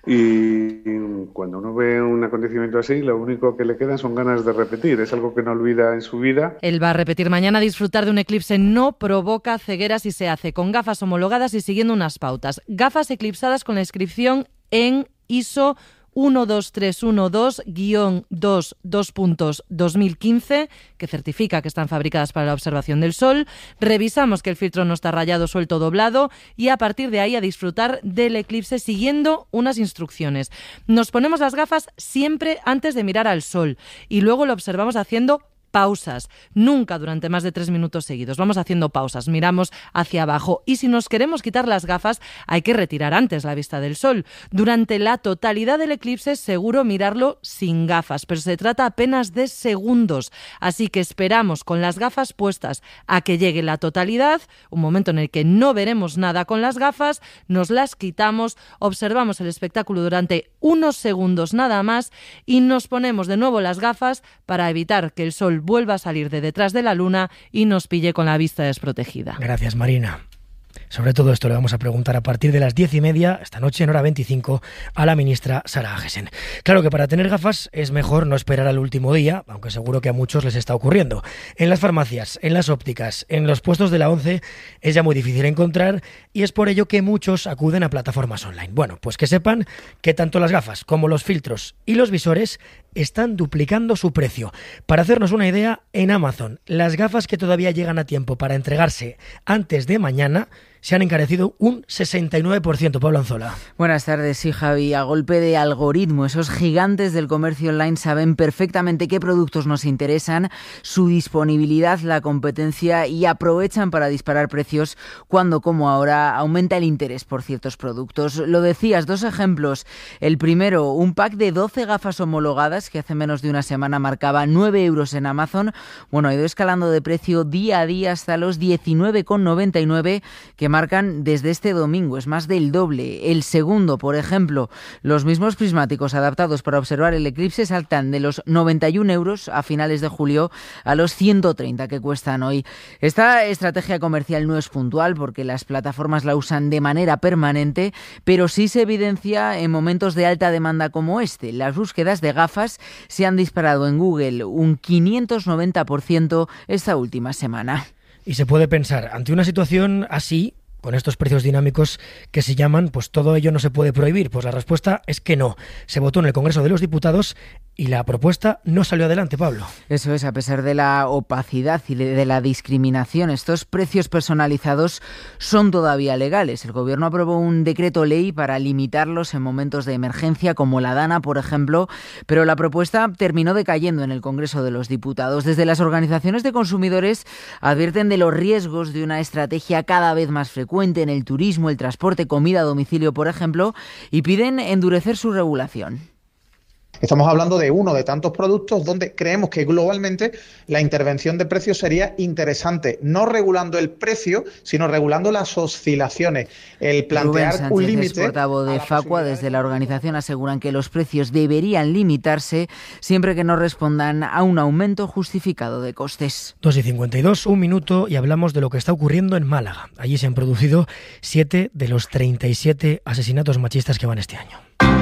S1: y cuando uno ve un acontecimiento así, lo único que le queda son ganas de repetir, es algo que no olvida en su vida.
S21: Él va a repetir mañana: disfrutar de un eclipse no provoca ceguera si se hace con gafas homologadas y siguiendo unas pautas. Gafas eclipsadas con la inscripción en I S O uno dos tres uno dos guión dos dos puntos dos mil quince, que certifica que están fabricadas para la observación del sol. Revisamos que el filtro no está rayado, suelto, doblado, y a partir de ahí a disfrutar del eclipse siguiendo unas instrucciones. Nos ponemos las gafas siempre antes de mirar al sol y luego lo observamos haciendo pausas, nunca durante más de tres minutos seguidos. Vamos haciendo pausas, miramos hacia abajo y si nos queremos quitar las gafas hay que retirar antes la vista del sol. Durante la totalidad del eclipse es seguro mirarlo sin gafas, pero se trata apenas de segundos, así que esperamos con las gafas puestas a que llegue la totalidad, un momento en el que no veremos nada con las gafas, nos las quitamos, observamos el espectáculo durante unos segundos nada más y nos ponemos de nuevo las gafas para evitar que el sol vuelva a salir de detrás de la luna y nos pille con la vista desprotegida.
S11: Gracias, Marina. Sobre todo esto le vamos a preguntar a partir de las diez y media, esta noche en hora veinticinco, a la ministra Sara Agesen. Claro que para tener gafas es mejor no esperar al último día, aunque seguro que a muchos les está ocurriendo. En las farmacias, en las ópticas, en los puestos de la ONCE es ya muy difícil encontrar y es por ello que muchos acuden a plataformas online. Bueno, pues que sepan que tanto las gafas como los filtros y los visores están duplicando su precio. Para hacernos una idea, en Amazon, las gafas que todavía llegan a tiempo para entregarse antes de mañana se han encarecido un sesenta y nueve por ciento. Pablo Anzola.
S5: Buenas tardes, sí, Javi. A golpe de algoritmo, esos gigantes del comercio online saben perfectamente qué productos nos interesan, su disponibilidad, la competencia y aprovechan para disparar precios cuando, como ahora, aumenta el interés por ciertos productos. Lo decías, dos ejemplos. El primero, un pack de doce gafas homologadas que hace menos de una semana marcaba nueve euros en Amazon. Bueno, ha ido escalando de precio día a día hasta los diecinueve con noventa y nueve que marcan desde este domingo, es más del doble. El segundo, por ejemplo, los mismos prismáticos adaptados para observar el eclipse saltan de los noventa y un euros a finales de julio a los ciento treinta que cuestan hoy. Esta estrategia comercial no es puntual porque las plataformas la usan de manera permanente, pero sí se evidencia en momentos de alta demanda como este. Las búsquedas de gafas se han disparado en Google un quinientos noventa por ciento esta última semana.
S11: Y se puede pensar, ante una situación así, con estos precios dinámicos que se llaman, pues todo ello no se puede prohibir. Pues la respuesta es que no. Se votó en el Congreso de los Diputados y la propuesta no salió adelante, Pablo.
S5: Eso es, a pesar de la opacidad y de la discriminación, estos precios personalizados son todavía legales. El Gobierno aprobó un decreto ley para limitarlos en momentos de emergencia, como la Dana, por ejemplo, pero la propuesta terminó decayendo en el Congreso de los Diputados. Desde las organizaciones de consumidores advierten de los riesgos de una estrategia cada vez más frecuente en el turismo, el transporte, comida a domicilio, por ejemplo, y piden endurecer su regulación.
S7: Estamos hablando de uno de tantos productos donde creemos que globalmente la intervención de precios sería interesante, no regulando el precio, sino regulando las oscilaciones. El plantear
S5: Rubén
S7: un
S5: Sánchez,
S7: límite.
S5: portavoz de Facua, desde la organización aseguran que los precios deberían limitarse siempre que no respondan a un aumento justificado de costes.
S11: dos y cincuenta y dos, un minuto, y hablamos de lo que está ocurriendo en Málaga. Allí se han producido siete de los treinta y siete asesinatos machistas que van este año.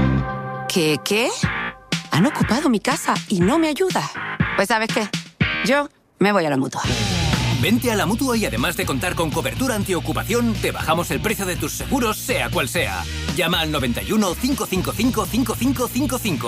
S8: ¿Qué, qué? Han ocupado mi casa y no me ayuda. Pues ¿sabes qué? Yo me voy a la Mutua.
S10: Vente a la Mutua y además de contar con cobertura antiocupación, te bajamos el precio de tus seguros, sea cual sea. Llama al noventa y uno, cinco cinco cinco, cinco cinco cinco cinco.